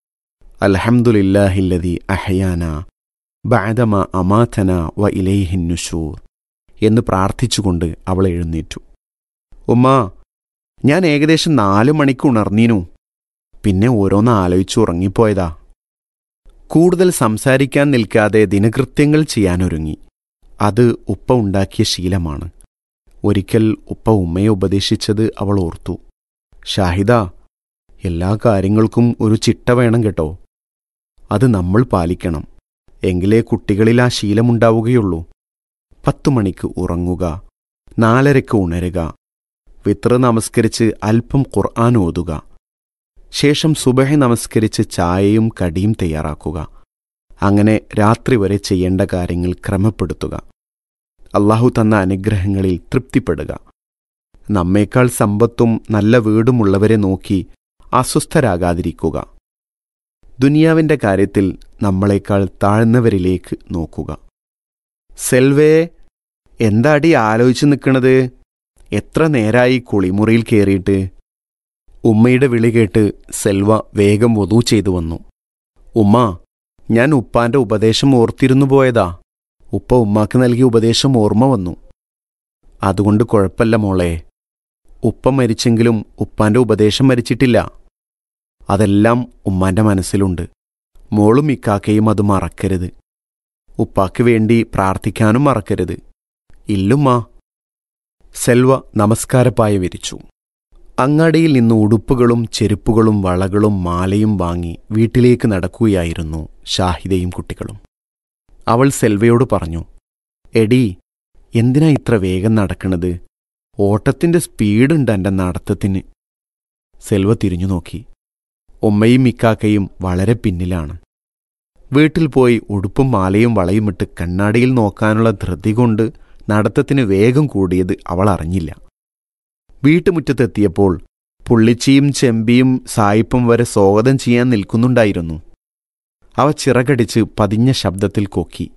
അൽഹംദുലില്ലാഹില്ലദി അഹ്യാന ബഅദമാ അമാതന വ ഇലൈഹിൻ നുശൂർ എന്ന് പ്രാർത്ഥിച്ചുകൊണ്ട് അവൾ എഴുന്നേറ്റു. ഉമ്മ, ഞാൻ ഏകദേശം നാലു മണിക്ക് ഉണർന്നീനു. പിന്നെ ഓരോന്ന് ആലോചിച്ചു ഉറങ്ങിപ്പോയതാ. കൂടുതൽ സംസാരിക്കാൻ നിൽക്കാതെ ദിനകൃത്യങ്ങൾ ചെയ്യാനൊരുങ്ങി. അത് ഉപ്പ ഉണ്ടാക്കിയ ശീലമാണ്. ഒരിക്കൽ ഉപ്പ ഉമ്മയെ ഉപദേശിച്ചത് അവൾ ഓർത്തു. ഷാഹിദ, എല്ലാ കാര്യങ്ങൾക്കും ഒരു ചിട്ട വേണം കേട്ടോ. അത് നമ്മൾ പാലിക്കണം. എങ്കിലേ കുട്ടികളിൽ ആ ശീലമുണ്ടാവുകയുള്ളൂ. പത്തു മണിക്ക് ഉറങ്ങുക, നാലരയ്ക്ക് ഉണരുക, വിത്ർ നമസ്കരിച്ച് അല്പം ഖുർആൻ ഓതുക, ശേഷം സുബഹി നമസ്കരിച്ച് ചായയും കടിയും തയ്യാറാക്കുക. അങ്ങനെ രാത്രി വരെ ചെയ്യേണ്ട കാര്യങ്ങൾ ക്രമപ്പെടുത്തുക. അല്ലാഹു തന്ന അനുഗ്രഹങ്ങളിൽ തൃപ്തിപ്പെടുക. നമ്മേക്കാൾ സമ്പത്തും നല്ല വീടുമുള്ളവരെ നോക്കി അസ്വസ്ഥരാകാതിരിക്കുക. ദുനിയാവിൻ്റെ കാര്യത്തിൽ നമ്മളെക്കാൾ താഴ്ന്നവരിലേക്ക് നോക്കുക. സെൽവേ, എന്താടി ആലോചിച്ചു നിൽക്കണത്? എത്ര നേരായി കുളിമുറിയിൽ കയറിയിട്ട്? ഉമ്മയുടെ വിളി കേട്ട് സെൽവ വേഗം വുദൂ ചെയ്തു വന്നു. ഉമ്മ, ഞാൻ ഉപ്പാന്റെ ഉപദേശം ഓർത്തിരുന്നു പോയതാ. ഉപ്പ ഉമ്മാക്ക് നൽകിയ ഉപദേശം ഓർമ്മ വന്നു. അതുകൊണ്ട് കുഴപ്പമില്ല മോളെ. ഉപ്പ മരിച്ചെങ്കിലും ഉപ്പാന്റെ ഉപദേശം മരിച്ചിട്ടില്ല. അതെല്ലാം ഉമ്മാന്റെ മനസ്സിലുണ്ട്. മോളും ഇക്കാക്കയും അത് മറക്കരുത്. ഉപ്പാക്ക് വേണ്ടി പ്രാർത്ഥിക്കാനും മറക്കരുത്. ഇല്ലുമ്മ. സെൽവ നമസ്കാരപ്പായ വിരിച്ചു. അങ്ങാടിയിൽ നിന്ന് ഉടുപ്പുകളും ചെരുപ്പുകളും വളകളും മാലയും വാങ്ങി വീട്ടിലേക്ക് നടക്കുകയായിരുന്നു ഷാഹിദയും കുട്ടികളും. അവൾ സെൽവയോട് പറഞ്ഞു, എടീ, എന്തിനാ ഇത്ര വേഗം നടക്കണത്? ഓട്ടത്തിന്റെ സ്പീഡുണ്ട് എൻ്റെ നടത്തത്തിന്. സെൽവ തിരിഞ്ഞു നോക്കി. ഉമ്മയും ഇക്കാക്കയും വളരെ പിന്നിലാണ്. വീട്ടിൽ പോയി ഉടുപ്പും മാലയും വളയുമിട്ട് കണ്ണാടിയിൽ നോക്കാനുള്ള ധൃതി കൊണ്ട് നടത്തത്തിന് വേഗം കൂടിയത് അവൾ അറിഞ്ഞില്ല. വീട്ടുമുറ്റത്തെത്തിയപ്പോൾ പുള്ളിച്ചിയും ചെമ്പിയും സായിപ്പും വരെ സ്വാഗതം ചെയ്യാൻ നിൽക്കുന്നുണ്ടായിരുന്നു. അവ ചിറകടിച്ച് പതിഞ്ഞ ശബ്ദത്തിൽ കൊക്കി.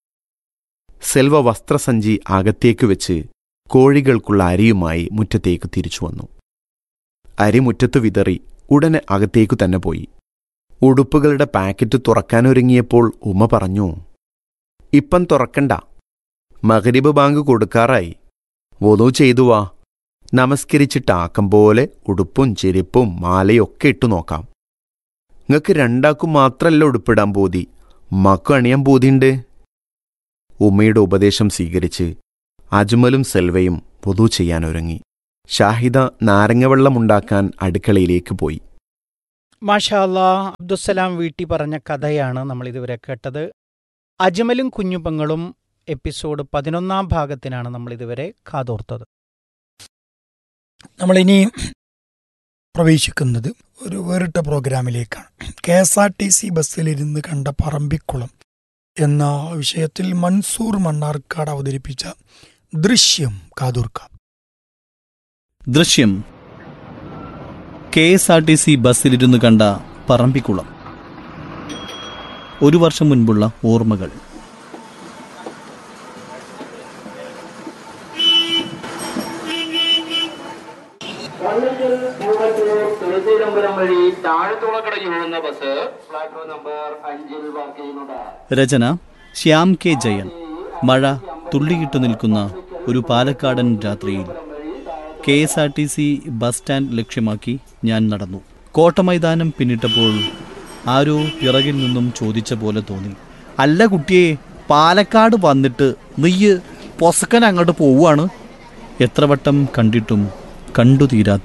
സെൽവ വസ്ത്രസഞ്ചി അകത്തേക്ക് വെച്ച് കോഴികൾക്കുള്ള അരിയുമായി മുറ്റത്തേക്ക് തിരിച്ചു വന്നു. അരി മുറ്റത്ത് വിതറി ഉടനെ അകത്തേക്കു തന്നെ പോയി. ഉടുപ്പുകളുടെ പാക്കറ്റ് തുറക്കാനൊരുങ്ങിയപ്പോൾ ഉമ്മ പറഞ്ഞു, ഇപ്പം തുറക്കണ്ട, മഗ്രിബ് ബാങ്ക് കൊടുക്കാറായി. വുളൂ ചെയ്തു വാ. നമസ്കരിച്ചിട്ടാക്കം പോലെ ഉടുപ്പും ചെരുപ്പും മാലയൊക്കെ ഇട്ടു നോക്കാം. നിങ്ങൾക്ക് രണ്ടാക്കും മാത്രമല്ല ഉടുപ്പിടാൻ പൂതി, ഉമ്മാക്കും അണിയാൻ പൂതിയുണ്ട്. ഉമ്മയുടെ ഉപദേശം സ്വീകരിച്ച് അജ്മലും സെൽവയും വുളൂ ചെയ്യാനൊരുങ്ങി. ഷാഹിദ നാരങ്ങവെള്ളമുണ്ടാക്കാൻ അടുക്കളയിലേക്ക് പോയി. മാഷാ അല്ലാ, അബ്ദുസ്സലാം വീട്ടി പറഞ്ഞ കഥയാണ് നമ്മൾ ഇതുവരെ കേട്ടത്. അജ്മലും കുഞ്ഞുപങ്ങളും എപ്പിസോഡ് പതിനൊന്നാം ഭാഗത്തിനാണ് നമ്മൾ ഇതുവരെ കാതോർത്തത്. നമ്മളിനി പ്രവേശിക്കുന്നത് ഒരു വേറിട്ട പ്രോഗ്രാമിലേക്കാണ്. K S R T C ബസ്സിലിരുന്ന് കണ്ട പറമ്പിക്കുളം എന്ന വിഷയത്തിൽ മൻസൂർ മണ്ണാർക്കാട് അവതരിപ്പിച്ച ദൃശ്യം കാതോർക്കാം. ദൃശ്യം K S R T C ബസ്സിലിരുന്ന് കണ്ട പറമ്പിക്കുളം. ഒരു വർഷം മുൻപുള്ള ഓർമ്മകൾ. രചന ശ്യാം കെ ജയൻ. മഴ തുള്ളിയിട്ടു നിൽക്കുന്ന ഒരു പാലക്കാടൻ രാത്രിയിൽ K S R T C bus stand ലക്ഷ്യമാക്കി ഞാൻ നടന്നു. കോട്ടമൈതാനം പിന്നിട്ടപ്പോൾ ആരോ പിറകിൽ നിന്നും ചോദിച്ച പോലെ തോന്നി, അല്ല കുട്ടിയെ, പാലക്കാട് വന്നിട്ട് നീയ് പൊസക്കൻ അങ്ങോട്ട് പോവുകയാണ്? എത്ര വട്ടം കണ്ടിട്ടും കണ്ടു തീരാത്ത,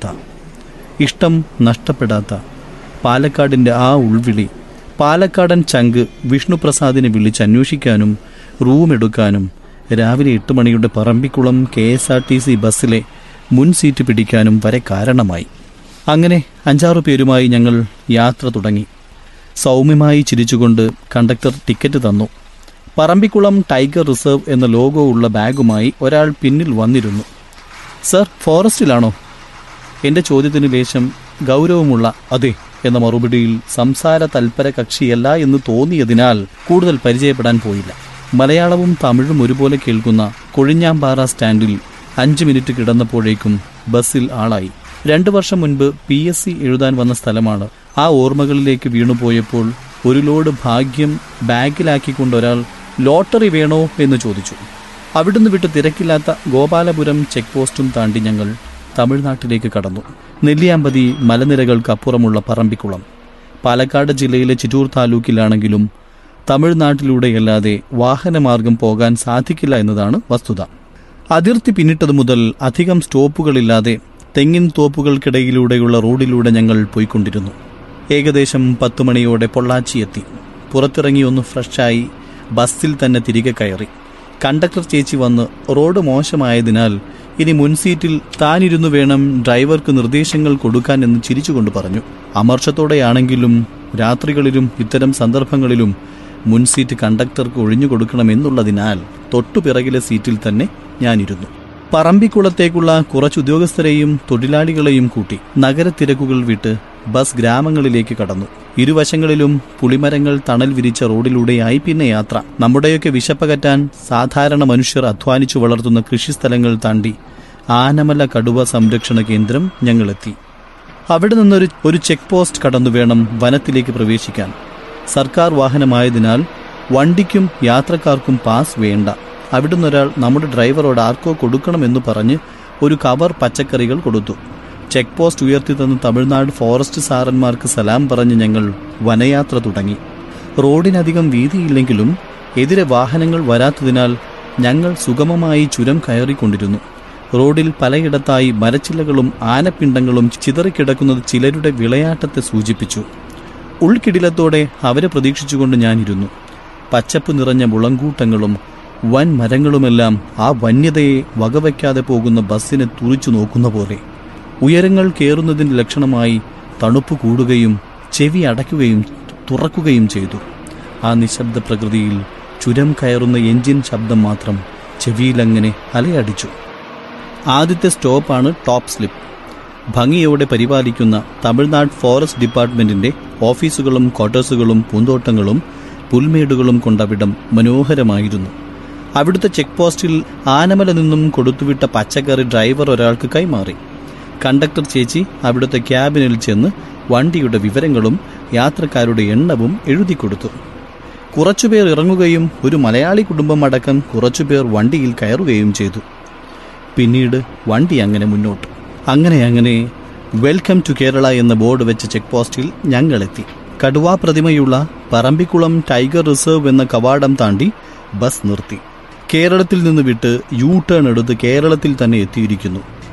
ഇഷ്ടം നഷ്ടപ്പെടാത്ത പാലക്കാടിൻ്റെ ആ ഉൾവിളി. പാലക്കാടൻ ചങ്ക് വിഷ്ണുപ്രസാദിനെ വിളിച്ചന്വേഷിക്കാനും റൂമെടുക്കാനും രാവിലെ എട്ട് മണിയുടെ Parambikulam K S R T C ബസ്സിലെ മുൻ സീറ്റ് പിടിക്കാനും വരെ കാരണമായി. അങ്ങനെ അഞ്ചാറു പേരുമായി ഞങ്ങൾ യാത്ര തുടങ്ങി. സൗമ്യമായി ചിരിച്ചുകൊണ്ട് കണ്ടക്ടർ ടിക്കറ്റ് തന്നു. പറമ്പിക്കുളം ടൈഗർ റിസർവ് എന്ന ലോഗോ ഉള്ള ബാഗുമായി ഒരാൾ പിന്നിൽ വന്നിരുന്നു. സർ, ഫോറസ്റ്റിലാണോ? എൻ്റെ ചോദ്യത്തിന് ലേശം ഗൗരവമുള്ള അതെ എന്ന മറുപടിയിൽ സംസാര തൽപര കക്ഷിയല്ല എന്ന് തോന്നിയതിനാൽ കൂടുതൽ പരിചയപ്പെടാൻ പോയില്ല. മലയാളവും തമിഴും ഒരുപോലെ കേൾക്കുന്ന കൊഴിഞ്ഞാമ്പാറ സ്റ്റാൻഡിൽ അഞ്ച് മിനിറ്റ് കിടന്നപ്പോഴേക്കും ബസ്സിൽ ആളായി. രണ്ടു വർഷം മുൻപ് പി എസ് സി എഴുതാൻ വന്ന സ്ഥലമാണ്. ആ ഓർമ്മകളിലേക്ക് വീണുപോയപ്പോൾ ഒരു ലോഡ് ഭാഗ്യം ബാഗിലാക്കിക്കൊണ്ടൊരാൾ ലോട്ടറി വേണോ എന്ന് ചോദിച്ചു. അവിടുന്ന് വിട്ട് തിരക്കില്ലാത്ത ഗോപാലപുരം ചെക്ക് പോസ്റ്റും താണ്ടി ഞങ്ങൾ തമിഴ്നാട്ടിലേക്ക് കടന്നു. നെല്ലിയാമ്പതി മലനിരകൾക്കപ്പുറമുള്ള പറമ്പിക്കുളം പാലക്കാട് ജില്ലയിലെ ചിറ്റൂർ താലൂക്കിലാണെങ്കിലും തമിഴ്നാട്ടിലൂടെയല്ലാതെ വാഹനമാർഗം പോകാൻ സാധിക്കില്ല എന്നതാണ് വസ്തുത. അതിർത്തി പിന്നിട്ടതു മുതൽ അധികം സ്റ്റോപ്പുകളില്ലാതെ തെങ്ങിൻ തോപ്പുകൾക്കിടയിലൂടെയുള്ള റോഡിലൂടെ ഞങ്ങൾ പോയിക്കൊണ്ടിരുന്നു. ഏകദേശം പത്തു മണിയോടെ പൊള്ളാച്ചി എത്തി. പുറത്തിറങ്ങി ഒന്ന് ഫ്രഷായി ബസ്സിൽ തന്നെ തിരികെ കയറി. കണ്ടക്ടർ ചേച്ചി വന്ന് റോഡ് മോശമായതിനാൽ ഇനി മുൻസീറ്റിൽ താനിരുന്നു വേണം ഡ്രൈവർക്ക് നിർദ്ദേശങ്ങൾ കൊടുക്കാൻ എന്ന് ചിരിച്ചുകൊണ്ട് പറഞ്ഞു. അമർഷത്തോടെയാണെങ്കിലും രാത്രികളിലും ഇത്തരം സന്ദർഭങ്ങളിലും മുൻസീറ്റ് കണ്ടക്ടർക്ക് ഒഴിഞ്ഞു കൊടുക്കണമെന്നുള്ളതിനാൽ തൊട്ടുപിറകിലെ സീറ്റിൽ തന്നെ ഞാനിരുന്നു. പറമ്പിക്കുളത്തേക്കുള്ള കുറച്ച് ഉദ്യോഗസ്ഥരെയും തൊഴിലാളികളെയും കൂട്ടി നഗരത്തിരക്കുകൾ വിട്ട് ബസ് ഗ്രാമങ്ങളിലേക്ക് കടന്നു. ഇരുവശങ്ങളിലും പുളിമരങ്ങൾ തണൽ വിരിച്ച റോഡിലൂടെയായി പിന്നെ യാത്ര. നമ്മുടെയൊക്കെ വിശപ്പകറ്റാൻ സാധാരണ മനുഷ്യർ അധ്വാനിച്ചു വളർത്തുന്ന കൃഷിസ്ഥലങ്ങൾ താണ്ടി ആനമല കടുവ സംരക്ഷണ കേന്ദ്രം ഞങ്ങളെത്തി. അവിടെ നിന്നൊരു ഒരു ചെക്ക് പോസ്റ്റ് കടന്നു വേണം വനത്തിലേക്ക് പ്രവേശിക്കാൻ. സർക്കാർ വാഹനമായതിനാൽ വണ്ടിക്കും യാത്രക്കാർക്കും പാസ് വേണ്ട. അവിടുന്നൊരാൾ നമ്മുടെ ഡ്രൈവറോട് ആർക്കോ കൊടുക്കണമെന്ന് പറഞ്ഞ് ഒരു കവർ പച്ചക്കറികൾ കൊടുത്തു. ചെക്ക് പോസ്റ്റ് ഉയർത്തി തന്ന തമിഴ്നാട് ഫോറസ്റ്റ് സാറന്മാർക്ക് സലാം പറഞ്ഞ് ഞങ്ങൾ വനയാത്ര തുടങ്ങി. റോഡിനധികം വീതിയില്ലെങ്കിലും എതിരെ വാഹനങ്ങൾ വരാത്തതിനാൽ ഞങ്ങൾ സുഗമമായി ചുരം കയറിക്കൊണ്ടിരുന്നു. റോഡിൽ പലയിടത്തായി മരച്ചില്ലകളും ആനപ്പിണ്ടങ്ങളും ചിതറിക്കിടക്കുന്നത് ചിലരുടെ വിളയാട്ടത്തെ സൂചിപ്പിച്ചു. ഉൾക്കിടിലത്തോടെ അവരെ പ്രതീക്ഷിച്ചുകൊണ്ട് ഞാനിരുന്നു. പച്ചപ്പ് നിറഞ്ഞ മുളങ്കൂട്ടങ്ങളും വൻ മരങ്ങളുമെല്ലാം ആ വന്യതയെ വകവയ്ക്കാതെ പോകുന്ന ബസ്സിനെ തുറിച്ചു നോക്കുന്ന പോലെ. ഉയരങ്ങൾ കയറുന്നതിൻ്റെ ലക്ഷണമായി തണുപ്പ് കൂടുകയും ചെവി അടയ്ക്കുകയും തുറക്കുകയും ചെയ്തു. ആ നിശബ്ദ പ്രകൃതിയിൽ ചുരം കയറുന്ന എഞ്ചിൻ ശബ്ദം മാത്രം ചെവിയിലങ്ങനെ അലയടിച്ചു. ആദ്യത്തെ സ്റ്റോപ്പാണ് ടോപ്പ് സ്ലിപ്പ്. ഭംഗിയോടെ പരിപാലിക്കുന്ന തമിഴ്നാട് ഫോറസ്റ്റ് ഡിപ്പാർട്ട്മെന്റിന്റെ ഓഫീസുകളും ക്വാർട്ടേഴ്സുകളും പൂന്തോട്ടങ്ങളും പുൽമേടുകളും കൊണ്ടവിടം മനോഹരമായിരുന്നു. അവിടുത്തെ ചെക്ക് പോസ്റ്റിൽ ആനമല നിന്നും കൊടുത്തുവിട്ട പച്ചക്കറി ഡ്രൈവർ ഒരാൾക്ക് കൈമാറി. കണ്ടക്ടർ ചേച്ചി അവിടുത്തെ ക്യാബിനിൽ ചെന്ന് വണ്ടിയുടെ വിവരങ്ങളും യാത്രക്കാരുടെ എണ്ണവും എഴുതിക്കൊടുത്തു. കുറച്ചുപേർ ഇറങ്ങുകയും ഒരു മലയാളി കുടുംബം അടക്കം കുറച്ചുപേർ വണ്ടിയിൽ കയറുകയും ചെയ്തു. പിന്നീട് വണ്ടി അങ്ങനെ മുന്നോട്ട്. അങ്ങനെ അങ്ങനെ വെൽക്കം ടു കേരള എന്ന ബോർഡ് വെച്ച ചെക്ക് പോസ്റ്റിൽ ഞങ്ങളെത്തി. കടുവാ പ്രതിമയുള്ള പറമ്പിക്കുളം ടൈഗർ റിസർവ് എന്ന കവാടം താണ്ടി ബസ് നിർത്തി. കേരളത്തിൽ നിന്ന് വിട്ട് യു ടേൺ എടുത്ത് കേരളത്തിൽ തന്നെ എത്തിയിരിക്കുന്നു.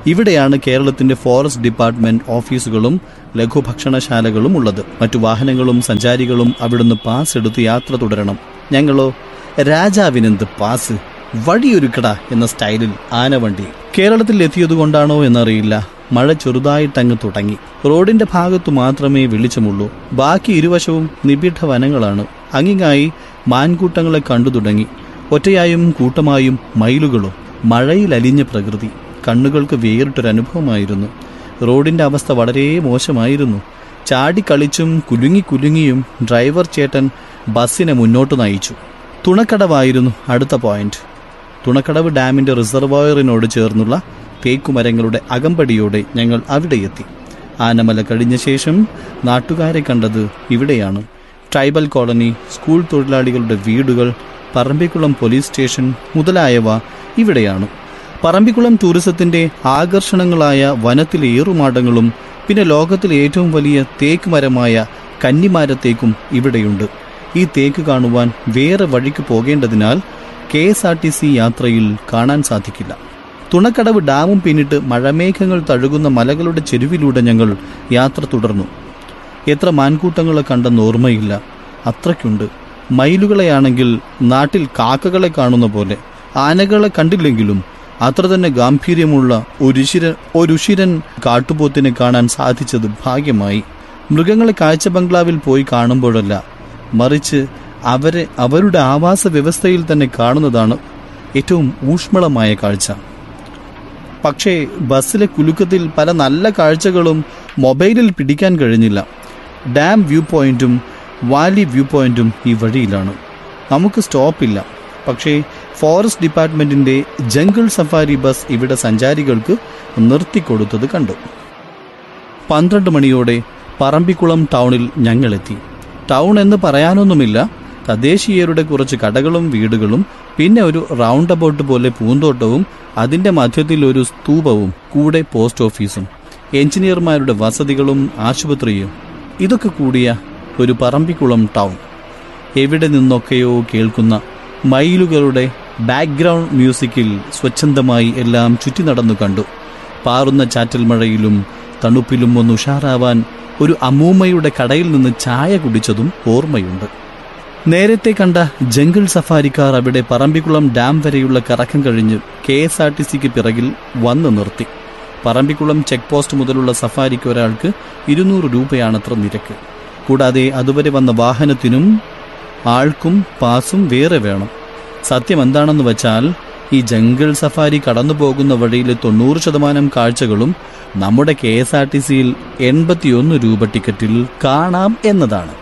ഇവിടെയാണ് കേരളത്തിന്റെ ഫോറസ്റ്റ് ഡിപ്പാർട്ട്മെന്റ് ഓഫീസുകളും ലഘുഭക്ഷണശാലകളും ഉള്ളത്. മറ്റു വാഹനങ്ങളും സഞ്ചാരികളും അവിടുന്ന് പാസ് എടുത്ത് യാത്ര തുടരണം. ഞങ്ങളോ രാജാവിനെന്ത് പാസ്, വഴിയൊരുക്കട എന്ന സ്റ്റൈലിൽ ആനവണ്ടി. കേരളത്തിൽ എത്തിയതുകൊണ്ടാണോ എന്നറിയില്ല, മഴ ചെറുതായിട്ടങ്ങ് തുടങ്ങി. റോഡിന്റെ ഭാഗത്തു മാത്രമേ വെളിച്ചമുള്ളൂ. ബാക്കി ഇരുവശവും നിബിഡ വനങ്ങളാണ്. അങ്ങിങ്ങായി മാൻകൂട്ടങ്ങളെ കണ്ടു തുടങ്ങി. ഒറ്റയായും കൂട്ടമായും മയിലുകളോ. മഴയിൽ അലിഞ്ഞ പ്രകൃതി കണ്ണുകൾക്ക് വേറിട്ടൊരനുഭവമായിരുന്നു. റോഡിന്റെ അവസ്ഥ വളരെ മോശമായിരുന്നു. ചാടിക്കളിച്ചും കുലുങ്ങി കുലുങ്ങിയും ഡ്രൈവർ ചേട്ടൻ ബസ്സിനെ മുന്നോട്ട് നയിച്ചു. തുണക്കടവായിരുന്നു അടുത്ത പോയിന്റ്. തുണക്കടവ് ഡാമിന്റെ റിസർവോയറിനോട് ചേർന്നുള്ള തേക്കുമരങ്ങളുടെ അകമ്പടിയോടെ ഞങ്ങൾ അവിടെയെത്തി. ആനമല കഴിഞ്ഞ ശേഷം നാട്ടുകാരെ കണ്ടത് ഇവിടെയാണ്. ട്രൈബൽ കോളനി, സ്കൂൾ തൊഴിലാളികളുടെ വീടുകൾ, പറമ്പിക്കുളം പോലീസ് സ്റ്റേഷൻ മുതലായവ ഇവിടെയാണ്. പറമ്പിക്കുളം ടൂറിസത്തിന്റെ ആകർഷണങ്ങളായ വനത്തിലെ ഏറുമാടങ്ങളും പിന്നെ ലോകത്തിലെ ഏറ്റവും വലിയ തേക്ക് മരമായ കന്നിമാരത്തേക്കും ഇവിടെയുണ്ട്. ഈ തേക്ക് കാണുവാൻ വേറെ വഴിക്ക് പോകേണ്ടതിനാൽ K S R T C യാത്രയിൽ കാണാൻ സാധിക്കില്ല. തുണക്കടവ് ഡാമും പിന്നിട്ട് മഴമേഘങ്ങൾ തഴുകുന്ന മലകളുടെ ചെരുവിലൂടെ ഞങ്ങൾ യാത്ര തുടർന്നു. എത്ര മാൻകൂട്ടങ്ങളെ കണ്ടെന്ന് ഓർമ്മയില്ല, അത്രയ്ക്കുണ്ട്. മയിലുകളെയാണെങ്കിൽ നാട്ടിൽ കാക്കകളെ കാണുന്ന പോലെ, ആനകളെ കണ്ടില്ലെങ്കിലും അത്ര തന്നെ ഗാംഭീര്യമുള്ള ഒരുശിരൻ ഒരുശിരൻ കാട്ടുപോത്തിനെ കാണാൻ സാധിച്ചത് ഭാഗ്യമായി. മൃഗങ്ങളെ കാഴ്ച ബംഗ്ലാവിൽ പോയി കാണുമ്പോഴല്ല, മറിച്ച് അവരെ അവരുടെ ആവാസ വ്യവസ്ഥയിൽ തന്നെ കാണുന്നതാണ് ഏറ്റവും ഊഷ്മളമായ കാഴ്ച. പക്ഷേ ബസ്സിലെ കുലുക്കത്തിൽ പല നല്ല കാഴ്ചകളും മൊബൈലിൽ പിടിക്കാൻ കഴിഞ്ഞില്ല. ഡാം വ്യൂ പോയിന്റും വാലി വ്യൂ പോയിന്റും ഈ വഴിയിലാണ്. നമുക്ക് സ്റ്റോപ്പില്ല. പക്ഷേ ഫോറസ്റ്റ് ഡിപ്പാർട്ട്മെന്റിന്റെ ജംഗിൾ സഫാരി ബസ് ഇവിടെ സഞ്ചാരികൾക്ക് നിർത്തിക്കൊടുത്തത് കണ്ടു. പന്ത്രണ്ട് മണിയോടെ പറമ്പിക്കുളം ടൗണിൽ ഞങ്ങളെത്തി. ടൗൺ എന്ന് പറയാനൊന്നുമില്ല. തദ്ദേശീയരുടെ കുറച്ച് കടകളും വീടുകളും പിന്നെ ഒരു റൗണ്ട് അബൌട്ട് പോലെ പൂന്തോട്ടവും അതിന്റെ മധ്യത്തിൽ ഒരു സ്തൂപവും കൂടെ പോസ്റ്റ് ഓഫീസും എഞ്ചിനീയർമാരുടെ വസതികളും ആശുപത്രിയും ഇതൊക്കെ കൂടിയ ഒരു പറമ്പിക്കുളം ടൗൺ. എവിടെ നിന്നൊക്കെയോ കേൾക്കുന്ന മയിലുകളുടെ ബാക്ക്ഗ്രൗണ്ട് മ്യൂസിക്കിൽ സ്വച്ഛന്തമായി എല്ലാം ചുറ്റി നടന്നു കണ്ടു. പാറുന്ന ചാറ്റൽ മഴയിലും തണുപ്പിലും ഒന്ന് ഉഷാറാവാൻ ഒരു അമ്മൂമ്മയുടെ കടയിൽ നിന്ന് ചായ കുടിച്ചതും ഓർമ്മയുണ്ട്. നേരത്തെ കണ്ട ജംഗിൾ സഫാരിക്കാർ അവിടെ പറമ്പിക്കുളം ഡാം വരെയുള്ള കറക്കം കഴിഞ്ഞ് കെ എസ് ആർ ടി സിക്ക് പിറകിൽ വന്ന് നിർത്തി. പറമ്പിക്കുളം ചെക്ക് പോസ്റ്റ് മുതലുള്ള സഫാരിക്ക് ഒരാൾക്ക് ഇരുന്നൂറ് രൂപയാണത്ര നിരക്ക്. കൂടാതെ അതുവരെ വന്ന വാഹനത്തിനും ആൾക്കും പാസും വേറെ വേണം. സത്യം എന്താണെന്ന് വച്ചാൽ ഈ ജംഗിൾ സഫാരി കടന്നു പോകുന്ന വഴിയിലെ തൊണ്ണൂറ് ശതമാനം കാഴ്ചകളും നമ്മുടെ കെ എസ് ആർ ടി സിയിൽ എൺപത്തിയൊന്ന് രൂപ ടിക്കറ്റിൽ കാണാം എന്നതാണ്.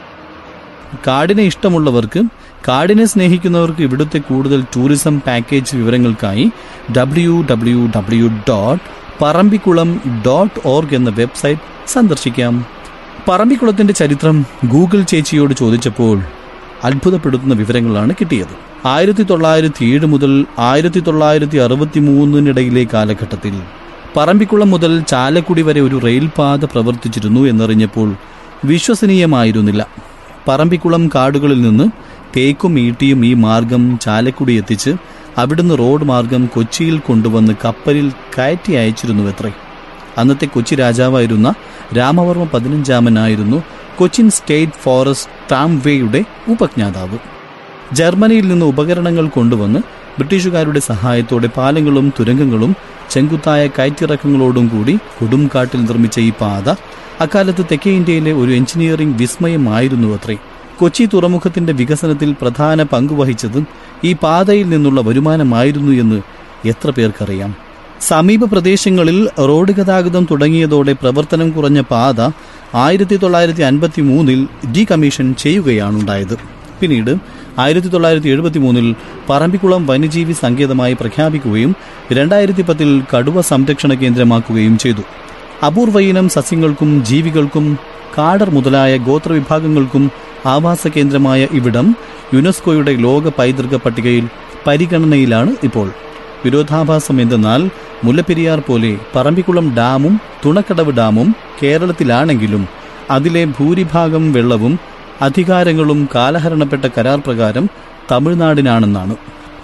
കാടിനെ ഇഷ്ടമുള്ളവർക്ക്, കാടിനെ സ്നേഹിക്കുന്നവർക്ക് ഇവിടുത്തെ കൂടുതൽ ടൂറിസം പാക്കേജ് വിവരങ്ങൾക്കായി W W W dot Parambikulam dot org എന്ന വെബ്സൈറ്റ് സന്ദർശിക്കാം. പറമ്പിക്കുളത്തിന്റെ ചരിത്രം ഗൂഗിൾ ചേച്ചിയോട് ചോദിച്ചപ്പോൾ അത്ഭുതപ്പെടുത്തുന്ന വിവരങ്ങളാണ് കിട്ടിയത്. ആയിരത്തി തൊള്ളായിരത്തി ഏഴ് മുതൽ ആയിരത്തി തൊള്ളായിരത്തി അറുപത്തി മൂന്നിനിടയിലെ കാലഘട്ടത്തിൽ പറമ്പിക്കുളം മുതൽ ചാലക്കുടി വരെ ഒരു റെയിൽപാത പ്രവർത്തിച്ചിരുന്നു എന്നറിഞ്ഞപ്പോൾ വിശ്വസനീയമായിരുന്നില്ല. പറമ്പിക്കുളം കാടുകളിൽ നിന്ന് തേക്കും ഈട്ടിയും ഈ മാർഗം ചാലക്കുടി എത്തിച്ച് അവിടുന്ന് റോഡ് മാർഗം കൊച്ചിയിൽ കൊണ്ടുവന്ന് കപ്പലിൽ കയറ്റി അയച്ചിരുന്നുവത്രേ. അന്നത്തെ കൊച്ചി രാജാവായിരുന്ന രാമവർമ്മ പതിനഞ്ചാമനായിരുന്നു കൊച്ചിൻ സ്റ്റേറ്റ് ഫോറസ്റ്റ് ട്രാംവേയുടെ ഉപജ്ഞാതാവ്. ജർമ്മനിയിൽ നിന്ന് ഉപകരണങ്ങൾ കൊണ്ടുവന്ന് ബ്രിട്ടീഷുകാരുടെ സഹായത്തോടെ പാലങ്ങളും തുരങ്കങ്ങളും ചെങ്കുത്തായ കയറ്റിറക്കങ്ങളോടും കൂടി കൊടുംകാട്ടിൽ നിർമ്മിച്ച ഈ പാത അക്കാലത്ത് തെക്കേ ഇന്ത്യയിലെ ഒരു എഞ്ചിനീയറിംഗ് വിസ്മയമായിരുന്നു അത്രേ. കൊച്ചി തുറമുഖത്തിന്റെ വികസനത്തിൽ പ്രധാന പങ്കുവഹിച്ചതും ഈ പാതയിൽ നിന്നുള്ള വരുമാനമായിരുന്നു എന്ന് എത്ര പേർക്കറിയാം. സമീപ പ്രദേശങ്ങളിൽ റോഡ് ഗതാഗതം തുടങ്ങിയതോടെ പ്രവർത്തനം കുറഞ്ഞ പാത ആയിരത്തി തൊള്ളായിരത്തി അൻപത്തി മൂന്നിൽ ഡീകമ്മീഷൻ ചെയ്യുകയാണുണ്ടായത്. പിന്നീട് ആയിരത്തി തൊള്ളായിരത്തി എഴുപത്തി മൂന്നിൽ പറമ്പിക്കുളം വന്യജീവി സങ്കേതമായി പ്രഖ്യാപിക്കുകയും രണ്ടായിരത്തി പത്തിൽ കടുവ സംരക്ഷണ കേന്ദ്രമാക്കുകയും ചെയ്തു. അപൂർവയിനം സസ്യങ്ങൾക്കും ജീവികൾക്കും കാടർ മുതലായ ഗോത്രവിഭാഗങ്ങൾക്കും ആവാസ കേന്ദ്രമായ ഇവിടം യുനെസ്കോയുടെ ലോക പൈതൃക പട്ടികയിൽ പരിഗണനയിലാണ് ഇപ്പോൾ. വിരോധാഭാസം എന്തെന്നാൽ മുല്ലപ്പെരിയാർ പോലെ പറമ്പിക്കുളം ഡാമും തുണക്കടവ് ഡാമും കേരളത്തിലാണെങ്കിലും അതിലെ ഭൂരിഭാഗം വെള്ളവും അധികാരങ്ങളും കാലഹരണപ്പെട്ട കരാർ പ്രകാരം തമിഴ്നാടിനാണെന്നാണ്.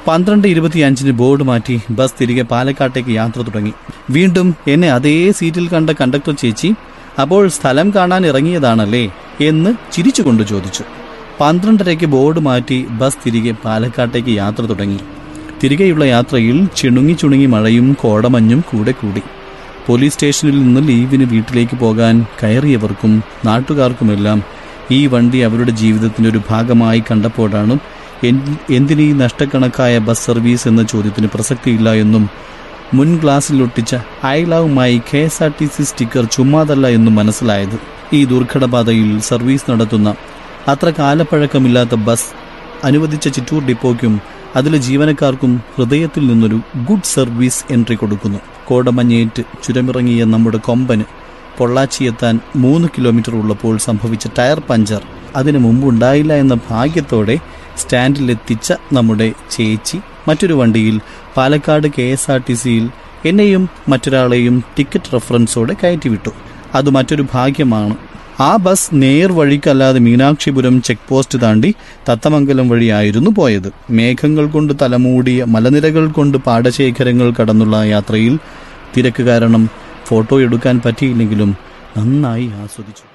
പന്ത്രണ്ട് ഇരുപത്തിയഞ്ചിന് ബോർഡ് മാറ്റി ബസ് തിരികെ പാലക്കാട്ടേക്ക് യാത്ര തുടങ്ങി. വീണ്ടും എന്നെ അതേ സീറ്റിൽ കണ്ട കണ്ടക്ടർ ചേച്ചി, അപ്പോൾ സ്ഥലം കാണാൻ ഇറങ്ങിയതാണല്ലേ എന്ന് ചിരിച്ചുകൊണ്ട് ചോദിച്ചു. പന്ത്രണ്ടരയ്ക്ക് ബോർഡ് മാറ്റി ബസ് തിരികെ പാലക്കാട്ടേക്ക് യാത്ര തുടങ്ങി. തിരികെയുള്ള യാത്രയിൽ ചിണുങ്ങി ചുണുങ്ങി മഴയും കോടമഞ്ഞും കൂടെ കൂടി. പോലീസ് സ്റ്റേഷനിൽ നിന്ന് ലീവിന് വീട്ടിലേക്ക് പോകാൻ കയറിയവർക്കും നാട്ടുകാർക്കുമെല്ലാം ഈ വണ്ടി അവരുടെ ജീവിതത്തിന്റെ ഒരു ഭാഗമായി കണ്ടപ്പോഴാണ് എന്തിനീ നഷ്ടക്കണക്കായ ബസ് സർവീസ് എന്ന ചോദ്യത്തിന് പ്രസക്തിയില്ല എന്നും മുൻ ഗ്ലാസിലൊട്ടിച്ച I love my K S R T C sticker ചുമ്മാതല്ല എന്നും മനസ്സിലായത്. ഈ ദുർഘടപാതയിൽ സർവീസ് നടത്തുന്ന അത്ര കാലപ്പഴക്കമില്ലാത്ത ബസ് അനുവദിച്ച ചിറ്റൂർ ഡിപ്പോയ്ക്കും അതിലെ ജീവനക്കാർക്കും ഹൃദയത്തിൽ നിന്നൊരു ഗുഡ് സർവീസ് എൻട്രി കൊടുക്കുന്നു. കോടമഞ്ഞേറ്റ് ചുരമിറങ്ങിയ നമ്മുടെ കൊമ്പന് പൊള്ളാച്ചിയെത്താൻ മൂന്ന് കിലോമീറ്റർ ഉള്ളപ്പോൾ സംഭവിച്ച ടയർ പഞ്ചർ അതിനു മുമ്പുണ്ടായില്ല എന്ന ഭാഗ്യത്തോടെ സ്റ്റാൻഡിലെത്തിച്ച നമ്മുടെ ചേച്ചി മറ്റൊരു വണ്ടിയിൽ Palakkad K S R T സിയിൽ എന്നെയും മറ്റൊരാളെയും ടിക്കറ്റ് റെഫറൻസോടെ കയറ്റിവിട്ടു. അത് മറ്റൊരു ഭാഗ്യമാണ്. ആ ബസ് നേർ വഴിക്കല്ലാതെ മീനാക്ഷിപുരം ചെക്ക് പോസ്റ്റ് താണ്ടി തത്തമംഗലം വഴിയായിരുന്നു പോയത്. മേഘങ്ങൾ കൊണ്ട് തലമൂടിയ മലനിരകൾ കൊണ്ട് പാടശേഖരങ്ങൾ കടന്നുള്ള യാത്രയിൽ തിരക്ക് കാരണം ഫോട്ടോ എടുക്കാൻ പറ്റിയില്ലെങ്കിലും നന്നായി ആസ്വദിച്ചു.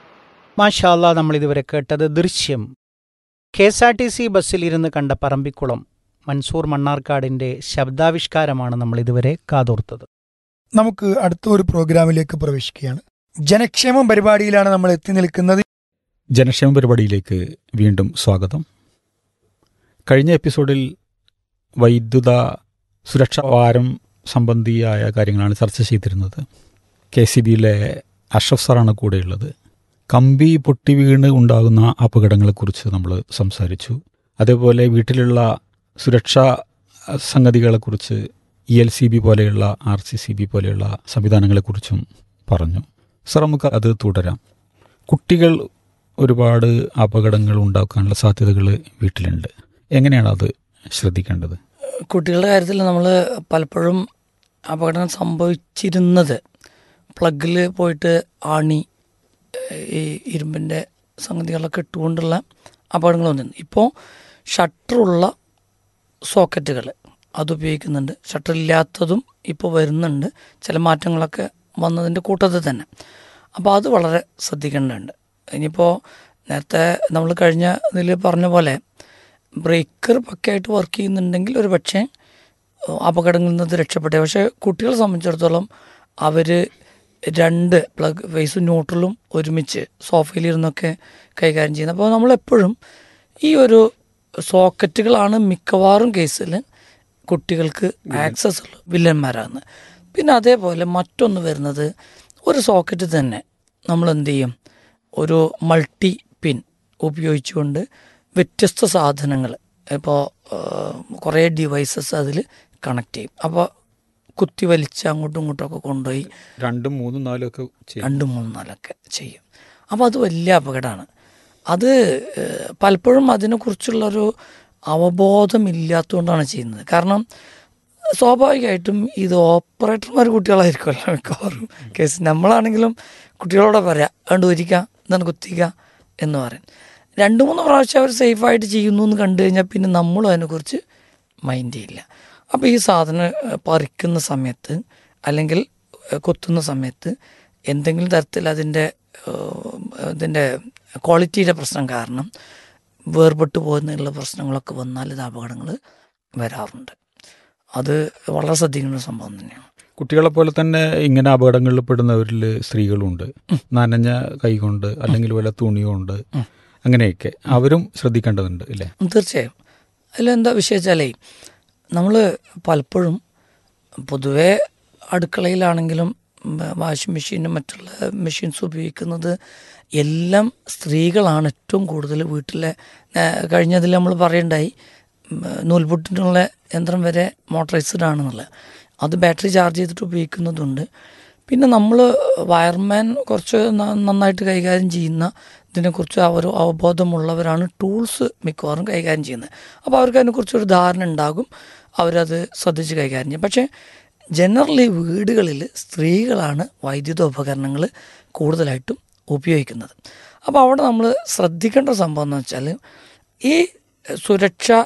മാഷാ അല്ലാ, നമ്മളിതുവരെ കേട്ടത് ദൃശ്യം. K S R T C ബസ്സിലിരുന്ന് കണ്ട പറമ്പിക്കുളം മൻസൂർ മണ്ണാർക്കാടിൻ്റെ ശബ്ദാവിഷ്കാരമാണ് നമ്മളിതുവരെ കാതോർത്തത്. നമുക്ക് അടുത്ത ഒരു പ്രോഗ്രാമിലേക്ക് പ്രവേശിക്കുകയാണ്. ജനക്ഷേമം പരിപാടിയിലാണ് നമ്മൾ എത്തി നിൽക്കുന്നത്. ജനക്ഷേമ പരിപാടിയിലേക്ക് വീണ്ടും സ്വാഗതം. കഴിഞ്ഞ എപ്പിസോഡിൽ വൈദ്യുത സുരക്ഷാ വാരം സംബന്ധിയായ കാര്യങ്ങളാണ് ചർച്ച ചെയ്തിരുന്നത്. കെ സി ബിയിലെ അഷ്റഫ് സാറാണ് കൂടെയുള്ളത്. കമ്പി പൊട്ടി വീണ് ഉണ്ടാകുന്ന അപകടങ്ങളെക്കുറിച്ച് നമ്മൾ സംസാരിച്ചു. അതേപോലെ വീട്ടിലുള്ള സുരക്ഷാ സംഗതികളെക്കുറിച്ച് ഇ എൽ സി ബി പോലെയുള്ള ആർ സി സി ബി പോലെയുള്ള സംവിധാനങ്ങളെക്കുറിച്ചും പറഞ്ഞു. സാർ, നമുക്ക് അത് തുടരാം. കുട്ടികൾ ഒരുപാട് അപകടങ്ങൾ ഉണ്ടാക്കാനുള്ള സാധ്യതകൾ വീട്ടിലുണ്ട്. എങ്ങനെയാണ് അത് ശ്രദ്ധിക്കേണ്ടത്? കുട്ടികളുടെ കാര്യത്തിൽ നമ്മൾ പലപ്പോഴും അപകടം സംഭവിച്ചിരുന്നത് പ്ലഗിൽ പോയിട്ട് ആണി, ഈ ഇരുമ്പിൻ്റെ സംഗതികളൊക്കെ ഇട്ടുകൊണ്ടുള്ള അപകടങ്ങൾ വന്നിരുന്നു. ഇപ്പോൾ ഷട്ടറുള്ള സോക്കറ്റുകൾ അതുപയോഗിക്കുന്നുണ്ട്. ഷട്ടറില്ലാത്തതും ഇപ്പോൾ വരുന്നുണ്ട്. ചില മാറ്റങ്ങളൊക്കെ വന്നതിൻ്റെ കൂട്ടത്തിൽ തന്നെ. അപ്പോൾ അത് വളരെ ശ്രദ്ധിക്കേണ്ടതുണ്ട്. ഇനിയിപ്പോൾ നേരത്തെ നമ്മൾ കഴിഞ്ഞ ഇതിൽ പറഞ്ഞ പോലെ ബ്രേക്കർ പക്കയായിട്ട് വർക്ക് ചെയ്യുന്നുണ്ടെങ്കിൽ ഒരു പക്ഷേ അപകടങ്ങളിൽ നിന്ന് രക്ഷപ്പെട്ടെ. പക്ഷേ കുട്ടികളെ സംബന്ധിച്ചിടത്തോളം അവർ രണ്ട് പ്ലഗ് ഫേസും ന്യൂട്രലും ഒരുമിച്ച് സോഫയിലിരുന്നൊക്കെ കൈകാര്യം ചെയ്യുന്നത്. അപ്പോൾ നമ്മളെപ്പോഴും ഈ ഒരു സോക്കറ്റുകളാണ് മിക്കവാറും കേസിൽ കുട്ടികൾക്ക് ആക്സസ് ഉള്ള വില്ലന്മാരാകുന്നത്. പിന്നെ അതേപോലെ മറ്റൊന്ന് വരുന്നത്, ഒരു സോക്കറ്റ് തന്നെ നമ്മൾ എന്ത് ചെയ്യും, ഒരു മൾട്ടി പിൻ ഉപയോഗിച്ചുകൊണ്ട് വ്യത്യസ്ത സാധനങ്ങൾ, ഇപ്പോൾ കുറേ ഡിവൈസസ് അതിൽ കണക്ട് ചെയ്യും. അപ്പോൾ കുത്തി വലിച്ച് അങ്ങോട്ടും ഇങ്ങോട്ടുമൊക്കെ കൊണ്ടുപോയി രണ്ടും മൂന്നും നാലും ഒക്കെ രണ്ടും മൂന്നും നാലൊക്കെ ചെയ്യും. അപ്പോൾ അത് വലിയ അപകടമാണ്. അത് പലപ്പോഴും അതിനെക്കുറിച്ചുള്ളൊരു അവബോധമില്ലാത്തതുകൊണ്ടാണ് ചെയ്യുന്നത്. കാരണം സ്വാഭാവികമായിട്ടും ഇത് ഓപ്പറേറ്റർമാർ കുട്ടികളായിരിക്കുമല്ലോ മിക്കവാറും കേസ്. നമ്മളാണെങ്കിലും കുട്ടികളോടെ പറയാം കണ്ടു ഇരിക്കുക, എന്താണ് കുത്തിക്കുക എന്ന് പറയും. രണ്ട് മൂന്ന് പ്രാവശ്യം അവർ സേഫായിട്ട് ചെയ്യുന്നു എന്ന് കണ്ടു കഴിഞ്ഞാൽ പിന്നെ നമ്മളും അതിനെക്കുറിച്ച് മൈൻഡ് ചെയ്യില്ല. അപ്പോൾ ഈ സാധനം പറിക്കുന്ന സമയത്ത് അല്ലെങ്കിൽ കൊത്തുന്ന സമയത്ത് എന്തെങ്കിലും തരത്തിൽ അതിൻ്റെ ഇതിൻ്റെ ക്വാളിറ്റിയുടെ പ്രശ്നം കാരണം വേർപെട്ട് പോകുന്നതിനുള്ള പ്രശ്നങ്ങളൊക്കെ വന്നാൽ ഇത് അപകടങ്ങൾ വരാറുണ്ട്. അത് വളരെ ശ്രദ്ധിക്കേണ്ട സംഭവം തന്നെയാണ്. കുട്ടികളെ പോലെ തന്നെ ഇങ്ങനെ അപകടങ്ങളിൽ പെടുന്നവരിൽ സ്ത്രീകളുണ്ട്. നനഞ്ഞ കൈ കൊണ്ട് അല്ലെങ്കിൽ വല്ല തുണി കൊണ്ട് അങ്ങനെയൊക്കെ അവരും ശ്രദ്ധിക്കേണ്ടതുണ്ട് അല്ലേ? തീർച്ചയായും. അതിലെന്താ വിഷയം വെച്ചാലേ, നമ്മൾ പലപ്പോഴും പൊതുവേ അടുക്കളയിലാണെങ്കിലും വാഷിംഗ് മെഷീനും മറ്റുള്ള മെഷീൻസ് ഉപയോഗിക്കുന്നത് എല്ലാം സ്ത്രീകളാണ് ഏറ്റവും കൂടുതൽ. വീട്ടിലെ കഴിഞ്ഞതിൽ നമ്മൾ പറയണ്ടായി നൂൽപുട്ടിനുള്ള യന്ത്രം വരെ മോട്ടറൈസ്ഡ് ആണെന്നുള്ളത്. അത് ബാറ്ററി ചാർജ് ചെയ്തിട്ട് ഉപയോഗിക്കുന്നതുണ്ട്. പിന്നെ നമ്മൾ വയർമാൻ കുറച്ച് നന്നായിട്ട് കൈകാര്യം ചെയ്യുന്ന ഇതിനെക്കുറിച്ച് അവർ അവബോധമുള്ളവരാണ് ടൂൾസ് മിക്കവാറും കൈകാര്യം ചെയ്യുന്നത്. അപ്പോൾ അവർക്ക് അതിനെക്കുറിച്ചൊരു ധാരണ ഉണ്ടാകും, അവരത് ശ്രദ്ധിച്ച് കൈകാര്യം ചെയ്യും. പക്ഷേ ജനറലി വീടുകളിൽ സ്ത്രീകളാണ് വൈദ്യുത ഉപകരണങ്ങൾ കൂടുതലായിട്ടും ഉപയോഗിക്കുന്നത്. അപ്പോൾ അവിടെ നമ്മൾ ശ്രദ്ധിക്കേണ്ട സംഭവം എന്ന് വെച്ചാൽ, ഈ സുരക്ഷാ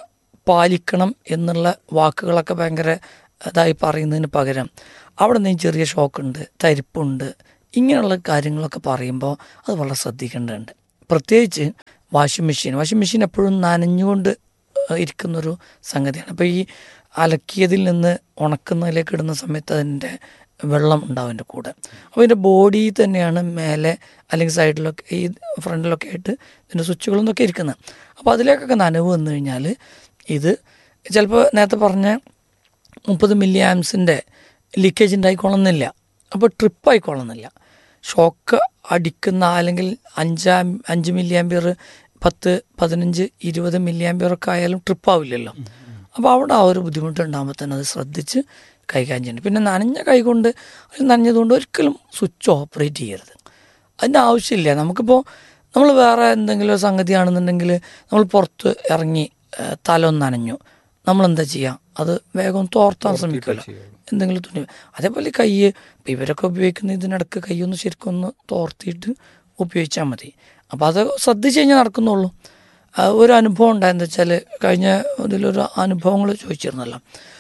പാലിക്കണം എന്നുള്ള വാക്കുകളൊക്കെ ഭയങ്കര ഇതായി പറയുന്നതിന് പകരം അവിടെ നിന്ന് ചെറിയ ഷോക്കുണ്ട്, തരിപ്പുണ്ട്, ഇങ്ങനെയുള്ള കാര്യങ്ങളൊക്കെ പറയുമ്പോൾ അത് വളരെ ശ്രദ്ധിക്കേണ്ടതുണ്ട്. പ്രത്യേകിച്ച് വാഷിംഗ് മെഷീൻ വാഷിംഗ് മെഷീൻ എപ്പോഴും നനഞ്ഞുകൊണ്ട് ഇരിക്കുന്നൊരു സംഗതിയാണ്. അപ്പോൾ ഈ അലക്കിയതിൽ നിന്ന് ഉണക്കുന്നതിലേക്ക് ഇടുന്ന സമയത്ത് അതിൻ്റെ വെള്ളം ഉണ്ടാവും അതിൻ്റെ കൂടെ. അപ്പോൾ ഇതിൻ്റെ ബോഡി തന്നെയാണ് മേലെ അല്ലെങ്കിൽ സൈഡിലൊക്കെ ഈ ഫ്രണ്ടിലൊക്കെ ആയിട്ട് ഇതിൻ്റെ സ്വിച്ചുകളൊന്നൊക്കെ ഇരിക്കുന്നത്. അപ്പോൾ അതിലേക്കൊക്കെ നനവ് വന്നു കഴിഞ്ഞാൽ ഇത് ചിലപ്പോൾ നേരത്തെ പറഞ്ഞ മുപ്പത് മില്ലി ആംസിൻ്റെ ലീക്കേജ് ഉണ്ടായിക്കൊള്ളുന്നില്ല, അപ്പോൾ ട്രിപ്പ് ആയിക്കൊള്ളുന്നില്ല. ഷോക്ക് അടിക്കുന്ന അല്ലെങ്കിൽ അഞ്ചാം അഞ്ച് മില്ലി ആംബിയർ പത്ത് പതിനഞ്ച് ഇരുപത് മില്ലി ആംബിയറൊക്കെ ആയാലും ട്രിപ്പ് ആവില്ലല്ലോ. അപ്പോൾ അവിടെ ആ ഒരു ബുദ്ധിമുട്ട് ഉണ്ടാകുമ്പോൾ തന്നെ അത് ശ്രദ്ധിച്ച് കൈകാര്യം ചെയ്യണം. പിന്നെ നനഞ്ഞ കൈ കൊണ്ട് അല്ലെങ്കിൽ നനഞ്ഞതുകൊണ്ട് ഒരിക്കലും സ്വിച്ച് ഓപ്പറേറ്റ് ചെയ്യരുത്. അതിൻ്റെ ആവശ്യമില്ല. നമുക്കിപ്പോൾ നമ്മൾ വേറെ എന്തെങ്കിലും സംഗതിയാണെന്നുണ്ടെങ്കിൽ നമ്മൾ പുറത്ത് ഇറങ്ങി തല ഒന്ന് നനഞ്ഞു, നമ്മളെന്താ ചെയ്യുക, അത് വേഗം തോർത്താൻ ശ്രമിക്കുമല്ലോ, എന്തെങ്കിലും തുണി. അതേപോലെ കൈ ഇപ്പം ഇവരൊക്കെ ഉപയോഗിക്കുന്ന ഇതിനിടക്ക് കൈ ഒന്ന് ശരിക്കും ഒന്ന് തോർത്തിയിട്ട് ഉപയോഗിച്ചാൽ മതി. അപ്പോൾ അത് ശ്രദ്ധിച്ച് കഴിഞ്ഞാൽ നടക്കുന്നുള്ളൂ. ഒരു അനുഭവം ഉണ്ടായെന്ന് വെച്ചാൽ കഴിഞ്ഞ ഇതിലൊരു അനുഭവങ്ങൾ ചോദിച്ചിരുന്നല്ലോ.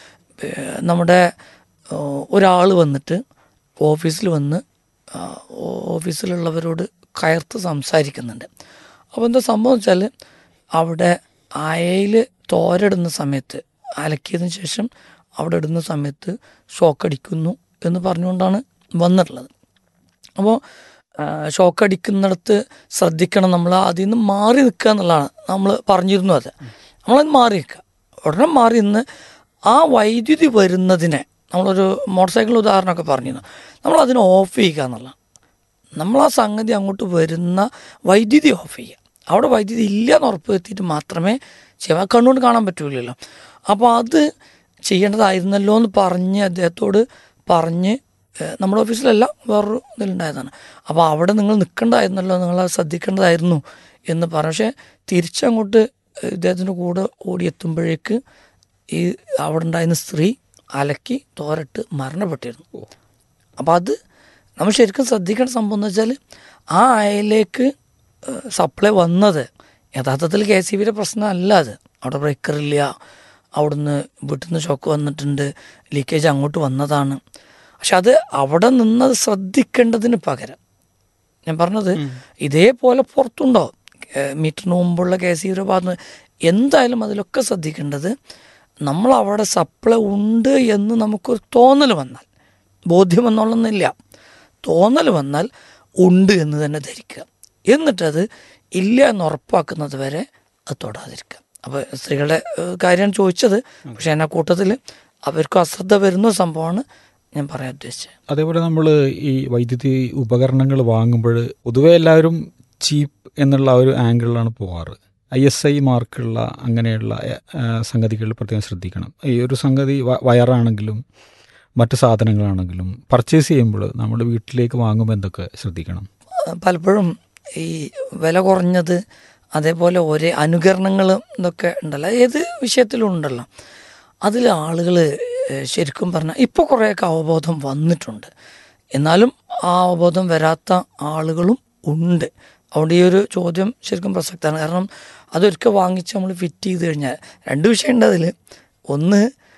നമ്മുടെ ഒരാൾ വന്നിട്ട് ഓഫീസിൽ വന്ന് ഓഫീസിലുള്ളവരോട് കയർത്ത് സംസാരിക്കുന്നുണ്ട്. അപ്പോൾ എന്താ സംഭവം വെച്ചാൽ അവിടെ അയയിൽ തോരയിടുന്ന സമയത്ത് അലക്കിയതിന് ശേഷം അവിടെ ഇടുന്ന സമയത്ത് ഷോക്കടിക്കുന്നു എന്ന് പറഞ്ഞുകൊണ്ടാണ് വന്നിട്ടുള്ളത്. അപ്പോൾ ഷോക്കടിക്കുന്നിടത്ത് ശ്രദ്ധിക്കണം, നമ്മൾ അതിൽ നിന്ന് മാറി നിൽക്കുക എന്നുള്ളതാണ് നമ്മൾ പറഞ്ഞിരുന്നു. അത് നമ്മളത് മാറി നിൽക്കുക, ഉടനെ മാറി നിന്ന് ആ വൈദ്യുതി വരുന്നതിനെ, നമ്മളൊരു മോട്ടോർ സൈക്കിൾ ഉദാഹരണമൊക്കെ പറഞ്ഞിരുന്നു, നമ്മളതിനെ ഓഫ് ചെയ്യുക എന്നുള്ളതാണ്. നമ്മൾ ആ സംഗതി അങ്ങോട്ട് വരുന്ന വൈദ്യുതി ഓഫ് ചെയ്യുക. അവിടെ വൈദ്യുതി ഇല്ല എന്ന് ഉറപ്പ് വരുത്തിയിട്ട് മാത്രമേ ചെയ്യാൻ, കണ്ണുകൊണ്ട് കാണാൻ പറ്റൂലല്ലോ. അപ്പോൾ അത് ചെയ്യേണ്ടതായിരുന്നല്ലോ എന്ന് പറഞ്ഞ് അദ്ദേഹത്തോട് പറഞ്ഞ് നമ്മുടെ ഓഫീസിലല്ല വേറൊരു ഇതിലുണ്ടായതാണ്. അപ്പോൾ അവിടെ നിങ്ങൾ നിൽക്കേണ്ടതായിരുന്നല്ലോ, നിങ്ങൾ ശ്രദ്ധിക്കേണ്ടതായിരുന്നു എന്ന് പറഞ്ഞു. പക്ഷേ തിരിച്ചങ്ങോട്ട് ഇദ്ദേഹത്തിൻ്റെ കൂടെ ഓടിയെത്തുമ്പോഴേക്ക് ഈ അവിടെ ഉണ്ടായിരുന്ന സ്ത്രീ അലക്കി തോരട്ട് മരണപ്പെട്ടിരുന്നു. അപ്പോൾ അത് നമ്മൾ ശരിക്കും ശ്രദ്ധിക്കേണ്ട സംഭവം എന്ന് വെച്ചാൽ ആ അയലേക്ക് സപ്ലൈ വന്നത് യഥാർത്ഥത്തിൽ കെ സി ബിയുടെ പ്രശ്നമല്ല. അത് അവിടെ ബ്രേക്കറില്ല, അവിടുന്ന് വീട്ടിൽ നിന്ന് ഷോക്ക് വന്നിട്ടുണ്ട്, ലീക്കേജ് അങ്ങോട്ട് വന്നതാണ്. പക്ഷെ അത് അവിടെ നിന്നത് ശ്രദ്ധിക്കേണ്ടതിന് പകരം ഞാൻ പറഞ്ഞത് ഇതേപോലെ പുറത്തുണ്ടോ മീറ്ററിന് മുമ്പുള്ള കെ സി ബിയുടെ ഭാഗത്ത് എന്തായാലും അതിലൊക്കെ ശ്രദ്ധിക്കേണ്ടത് നമ്മൾ അവിടെ സപ്ലൈ ഉണ്ട് എന്ന് നമുക്കൊരു തോന്നൽ വന്നാൽ, ബോധ്യം എന്നുള്ളൊന്നില്ല, തോന്നൽ വന്നാൽ ഉണ്ട് എന്ന് തന്നെ ധരിക്കുക. എന്നിട്ടത് ഇല്ല എന്ന് ഉറപ്പാക്കുന്നത് വരെ അത് തൊടാതിരിക്കുക. അപ്പോൾ സ്ത്രീകളുടെ കാര്യമാണ് ചോദിച്ചത്. പക്ഷെ എന്നെ കൂട്ടത്തിൽ അവർക്കും അശ്രദ്ധ വരുന്ന സംഭവമാണ് ഞാൻ പറയാൻ ഉദ്ദേശിച്ചത്. അതേപോലെ നമ്മൾ ഈ വൈദ്യുതി ഉപകരണങ്ങൾ വാങ്ങുമ്പോൾ പൊതുവെ എല്ലാവരും ചീപ്പ് എന്നുള്ള ഒരു ആംഗിളിലാണ് പോകാറ്. ഐ എസ് ഐ മാർക്കുള്ള അങ്ങനെയുള്ള സംഗതികൾ പ്രത്യേകം ശ്രദ്ധിക്കണം. ഈ ഒരു സംഗതി വയറാണെങ്കിലും മറ്റു സാധനങ്ങളാണെങ്കിലും പർച്ചേസ് ചെയ്യുമ്പോൾ നമ്മൾ വീട്ടിലേക്ക് വാങ്ങുമ്പോൾ എന്തൊക്കെ ശ്രദ്ധിക്കണം? പലപ്പോഴും ഈ വില കുറഞ്ഞത് അതേപോലെ ഒരേ അനുകരണങ്ങളും ഇതൊക്കെ ഉണ്ടല്ലോ, ഏത് വിഷയത്തിലും ഉണ്ടല്ലോ, അതിൽ ആളുകൾ ശരിക്കും പറഞ്ഞാൽ ഇപ്പോൾ കുറേയൊക്കെ അവബോധം വന്നിട്ടുണ്ട്. എന്നാലും ആ അവബോധം വരാത്ത ആളുകളും ഉണ്ട്. അതുകൊണ്ട് ഈ ഒരു ചോദ്യം ശരിക്കും പ്രസക്തമാണ്. കാരണം അതൊരിക്കൽ വാങ്ങിച്ച് നമ്മൾ ഫിറ്റ് ചെയ്ത് കഴിഞ്ഞാൽ രണ്ട് വിഷയമുണ്ട് അതിൽ. ഒന്ന്,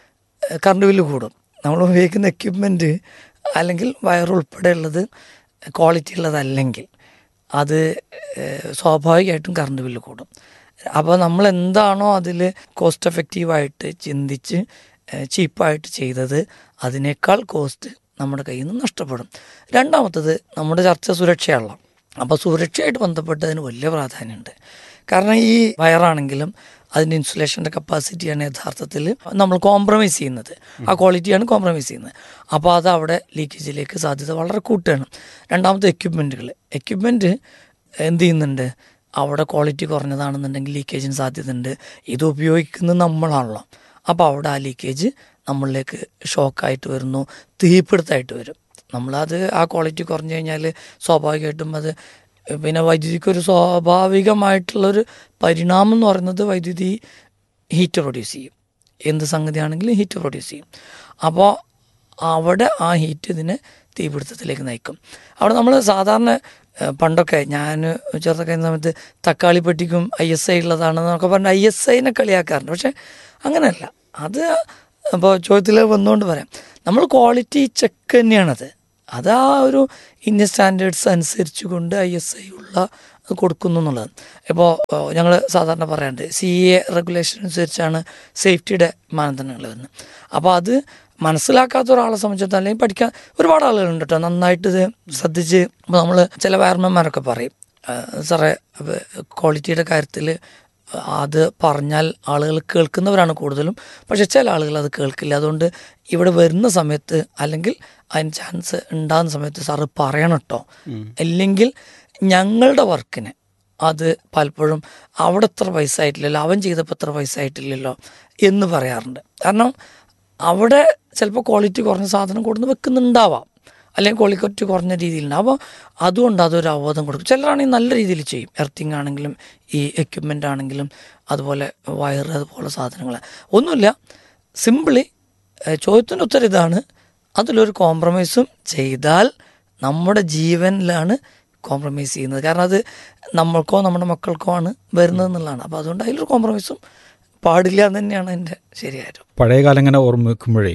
കറണ്ട് ബില്ല് കൂടും. നമ്മൾ ഉപയോഗിക്കുന്ന എക്യുപ്മെൻറ്റ് അല്ലെങ്കിൽ വയർ ഉൾപ്പെടെയുള്ളത് ക്വാളിറ്റി ഉള്ളതല്ലെങ്കിൽ അത് സ്വാഭാവികമായിട്ടും കറണ്ട് ബില്ല് കൂടും. അപ്പോൾ നമ്മൾ എന്താണോ അതിൽ കോസ്റ്റ് എഫക്റ്റീവായിട്ട് ചിന്തിച്ച് ചീപ്പായിട്ട് ചെയ്തത് അതിനേക്കാൾ കോസ്റ്റ് നമ്മുടെ കയ്യിൽ നിന്ന് നഷ്ടപ്പെടും. രണ്ടാമത്തത് നമ്മുടെ ചർച്ച സുരക്ഷയുള്ള. അപ്പോൾ സുരക്ഷയായിട്ട് ബന്ധപ്പെട്ടതിന് വലിയ പ്രാധാന്യമുണ്ട്. കാരണം ഈ വയറാണെങ്കിലും അതിൻ്റെ ഇൻസുലേഷൻ്റെ കപ്പാസിറ്റിയാണ് യഥാർത്ഥത്തിൽ നമ്മൾ കോംപ്രമൈസ് ചെയ്യുന്നത്, ആ ക്വാളിറ്റിയാണ് കോംപ്രമൈസ് ചെയ്യുന്നത്. അപ്പോൾ അത് അവിടെ ലീക്കേജിലേക്ക് സാധ്യത വളരെ കൂട്ടുകയാണ്. രണ്ടാമത്തെ എക്യുപ്മെൻറ്റുകൾ എക്യുപ്മെൻറ്റ് എന്ത് ചെയ്യുന്നുണ്ട്, അവിടെ ക്വാളിറ്റി കുറഞ്ഞതാണെന്നുണ്ടെങ്കിൽ ലീക്കേജിന് സാധ്യതയുണ്ട്. ഇത് ഉപയോഗിക്കുന്നത് നമ്മളാണല്ലോ. അപ്പോൾ അവിടെ ആ ലീക്കേജ് നമ്മളിലേക്ക് ഷോക്കായിട്ട് വരുന്നു, തീപിടുത്തമായിട്ട് വരും. നമ്മളത് ആ ക്വാളിറ്റി കുറഞ്ഞു കഴിഞ്ഞാൽ സ്വാഭാവികമായിട്ടും അത് പിന്നെ വൈദ്യുതിക്കൊരു സ്വാഭാവികമായിട്ടുള്ളൊരു പരിണാമം എന്ന് പറയുന്നത് വൈദ്യുതി ഹീറ്റ് പ്രൊഡ്യൂസ് ചെയ്യും. എന്ത് സംഗതിയാണെങ്കിലും ഹീറ്റ് പ്രൊഡ്യൂസ് ചെയ്യും. അപ്പോൾ അവിടെ ആ ഹീറ്റ് ഇതിനെ തീപിടുത്തത്തിലേക്ക് നയിക്കും. അവിടെ നമ്മൾ സാധാരണ പണ്ടൊക്കെ ഞാൻ ചെറുതൊക്കെ ആയിരുന്ന സമയത്ത് തക്കാളി പെട്ടിക്കും ഐ എസ് ഐ ഉള്ളതാണെന്നൊക്കെ പറഞ്ഞ് ഐ എസ് ഐനെ കളിയാക്കാറുണ്ട്. പക്ഷെ അങ്ങനെയല്ല. അത് അപ്പോൾ ചോദ്യത്തിൽ വന്നുകൊണ്ട് പറയാം, നമ്മൾ ക്വാളിറ്റി ചെക്ക് തന്നെയാണത്. അത് ആ ഒരു ഇന്ത്യൻ സ്റ്റാൻഡേർഡ്സ് അനുസരിച്ച് കൊണ്ട് ഐ എസ് ഐ ഉള്ള കൊടുക്കുന്നു എന്നുള്ളത്. ഇപ്പോൾ ഞങ്ങൾ സാധാരണ പറയാറുണ്ട് സി എ റെഗുലേഷൻ അനുസരിച്ചാണ് സേഫ്റ്റിയുടെ മാനദണ്ഡങ്ങൾ വരുന്നത്. അപ്പോൾ അത് മനസ്സിലാക്കാത്ത ഒരാളെ സംബന്ധിച്ചിടത്തോളം അല്ലെങ്കിൽ പഠിക്കാൻ ഒരുപാട് ആളുകളുണ്ട് കേട്ടോ, നന്നായിട്ട് ഇത് ശ്രദ്ധിച്ച്. ഇപ്പോൾ നമ്മൾ ചില വയർമാന്മാരൊക്കെ പറയും, സാറേ ക്വാളിറ്റിയുടെ കാര്യത്തിൽ അത് പറഞ്ഞാൽ ആളുകൾ കേൾക്കുന്നവരാണ് കൂടുതലും, പക്ഷെ ചില ആളുകൾ അത് കേൾക്കില്ല. അതുകൊണ്ട് ഇവിടെ വരുന്ന സമയത്ത് അല്ലെങ്കിൽ അതിന് ചാൻസ് ഉണ്ടാകുന്ന സമയത്ത് സാറ് പറയണം കേട്ടോ, അല്ലെങ്കിൽ ഞങ്ങളുടെ വർക്കിന് അത് പലപ്പോഴും അവിടെ എത്ര പൈസ ആയിട്ടില്ലല്ലോ, അവൻ ചെയ്തപ്പോൾ എത്ര പൈസ ആയിട്ടില്ലല്ലോ എന്ന് പറയാറുണ്ട്. കാരണം അവിടെ ചിലപ്പോൾ ക്വാളിറ്റി കുറഞ്ഞ സാധനം കൊടുന്ന് വെക്കുന്നുണ്ടാവാം, അല്ലെങ്കിൽ ക്വാളിറ്റി കുറഞ്ഞ രീതിയിലുണ്ടാവും. അപ്പോൾ അതുകൊണ്ട് അതൊരു അവബോധം കൊടുക്കും. ചിലരാണെങ്കിൽ നല്ല രീതിയിൽ ചെയ്യും, എർത്തിങ് ആണെങ്കിലും ഈ എക്യുപ്മെൻ്റ് ആണെങ്കിലും അതുപോലെ വയർ അതുപോലെ സാധനങ്ങൾ. ഒന്നുമില്ല, സിമ്പിളി ചോദ്യത്തിൻ്റെ ഉത്തരം ഇതാണ്, അതിലൊരു കോംപ്രമൈസും ചെയ്താൽ നമ്മുടെ ജീവനിലാണ് കോംപ്രമൈസ് ചെയ്യുന്നത്. കാരണം അത് നമ്മൾക്കോ നമ്മുടെ മക്കൾക്കോ ആണ് വരുന്നത് എന്നുള്ളതാണ്. അപ്പോൾ അതുകൊണ്ട് അതിലൊരു കോംപ്രമൈസും പാടില്ല എന്ന് തന്നെയാണ് എൻ്റെ ശരിയായിട്ട്. പഴയ കാലം ഇങ്ങനെ ഓർമ്മ വെക്കുമ്പോഴേ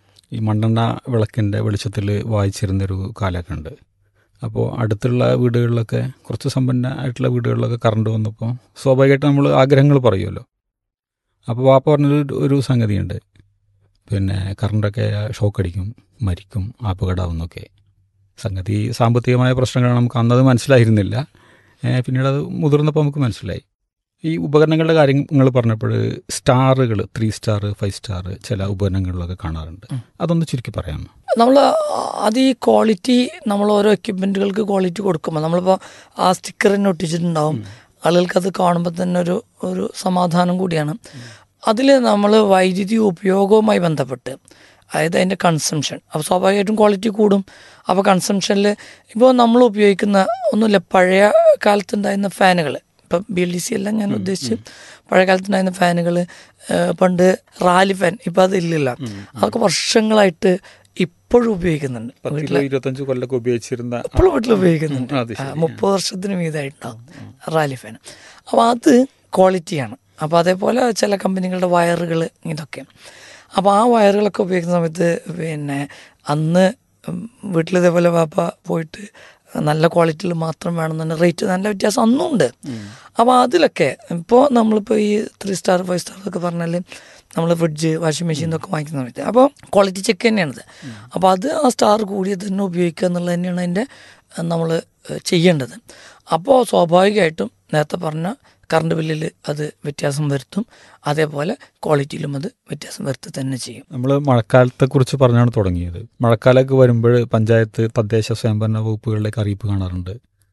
ഈ മണ്ണെണ്ണ വിളക്കിൻ്റെ വെളിച്ചത്തിൽ വായിച്ചിരുന്നൊരു കാലമൊക്കെ ഉണ്ട്. അപ്പോൾ അടുത്തുള്ള വീടുകളിലൊക്കെ കുറച്ച് സമ്പന്നമായിട്ടുള്ള വീടുകളിലൊക്കെ കറണ്ട് വന്നപ്പോൾ സ്വാഭാവികമായിട്ട് നമ്മൾ ആഗ്രഹങ്ങൾ പറയുമല്ലോ. അപ്പോൾ വാപ്പ പറഞ്ഞൊരു ഒരു സംഗതിയുണ്ട്, പിന്നെ കറണ്ടൊക്കെ ഷോക്ക് അടിക്കും, മരിക്കും, അപകടമാവുന്നൊക്കെ. സംഗതി സാമ്പത്തികമായ പ്രശ്നങ്ങളാണ്, നമുക്ക് അന്നത് മനസ്സിലായിരുന്നില്ല. പിന്നീട് അത് മുതിർന്നപ്പോൾ നമുക്ക് മനസ്സിലായി. ഈ ഉപകരണങ്ങളുടെ കാര്യങ്ങൾ പറഞ്ഞപ്പോൾ സ്റ്റാറുകൾ, ത്രീ സ്റ്റാർ ഫൈവ് സ്റ്റാർ ചില ഉപകരണങ്ങളിലൊക്കെ കാണാറുണ്ട്. അതൊന്ന് ചുരുക്കി പറയാമോ? നമ്മൾ അത് ഈ ക്വാളിറ്റി നമ്മൾ ഓരോ എക്യുപ്മെൻറ്റുകൾക്ക് ക്വാളിറ്റി കൊടുക്കുമ്പോൾ നമ്മളിപ്പോൾ ആ സ്റ്റിക്കർ തന്നെ ഒട്ടിച്ചിട്ടുണ്ടാവും. ആളുകൾക്കത് കാണുമ്പോൾ തന്നെ ഒരു ഒരു സമാധാനം കൂടിയാണ്. അതിൽ നമ്മൾ വൈദ്യുതി ഉപയോഗവുമായി ബന്ധപ്പെട്ട്, അതായത് അതിൻ്റെ കൺസംഷൻ, അപ്പോൾ സ്വാഭാവികമായിട്ടും ക്വാളിറ്റി കൂടും. അപ്പോൾ കൺസംഷനിൽ ഇപ്പോൾ നമ്മൾ ഉപയോഗിക്കുന്ന ഒന്നുമില്ല, പഴയ കാലത്തുണ്ടായിരുന്ന ഫാനുകൾ, ഇപ്പം ബി എൽ ഡി സി എല്ലാം ഞാൻ ഉദ്ദേശിച്ച് പഴയ കാലത്തുണ്ടായിരുന്ന ഫാനുകൾ, പണ്ട് റാലി ഫാൻ, ഇപ്പം അതില്ലല്ലോ, അതൊക്കെ വർഷങ്ങളായിട്ട് ഇപ്പോഴും ഉപയോഗിക്കുന്നുണ്ട്. ഇരുപത്തഞ്ച് കൊല്ലമൊക്കെ ഉപയോഗിച്ചിരുന്ന ഇപ്പോഴും വീട്ടിൽ ഉപയോഗിക്കുന്നുണ്ട്. മുപ്പത് വർഷത്തിന് മീതായിട്ടുണ്ടാവും റാലി ഫാൻ. അപ്പോൾ അത് ക്വാളിറ്റിയാണ്. അപ്പോൾ അതേപോലെ ചില കമ്പനികളുടെ വയറുകൾ ഇതൊക്കെ. അപ്പോൾ ആ വയറുകളൊക്കെ ഉപയോഗിക്കുന്ന സമയത്ത് പിന്നെ അന്ന് വീട്ടിൽ ഇതേപോലെ വാപ്പ പോയിട്ട് നല്ല ക്വാളിറ്റിയിൽ മാത്രം വേണമെന്ന് റേറ്റ് നല്ല വ്യത്യാസം അന്നും ഉണ്ട്. അപ്പോൾ അതിലൊക്കെ ഇപ്പോൾ നമ്മളിപ്പോൾ ഈ ത്രീ സ്റ്റാർ ഫൈവ് സ്റ്റാർ എന്നൊക്കെ പറഞ്ഞാൽ നമ്മൾ ഫ്രിഡ്ജ്, വാഷിംഗ് മെഷീൻ എന്നൊക്കെ വാങ്ങിക്കുന്ന സമയത്ത് അപ്പോൾ ക്വാളിറ്റി ചെക്ക് തന്നെയാണത്. അപ്പോൾ അത് ആ സ്റ്റാർ കൂടിയത് തന്നെ ഉപയോഗിക്കുക എന്നുള്ളത് തന്നെയാണ് അതിൻ്റെ നമ്മൾ ചെയ്യേണ്ടത്. അപ്പോൾ സ്വാഭാവികമായിട്ടും നേരത്തെ പറഞ്ഞ കറണ്ട് ബില്ലിൽ അത് വ്യത്യാസം വരുത്തും, അതേപോലെ ക്വാളിറ്റിയിലും അത് വ്യത്യാസം വരുത്തുക തന്നെ ചെയ്യും. നമ്മൾ മഴക്കാലത്തെക്കുറിച്ച് പറഞ്ഞാണ് തുടങ്ങിയത്. മഴക്കാലമൊക്കെ വരുമ്പോൾ പഞ്ചായത്ത്, തദ്ദേശ സ്വയംഭരണ വകുപ്പുകളിലേക്ക് അറിയിപ്പ് കാണാറുണ്ട്,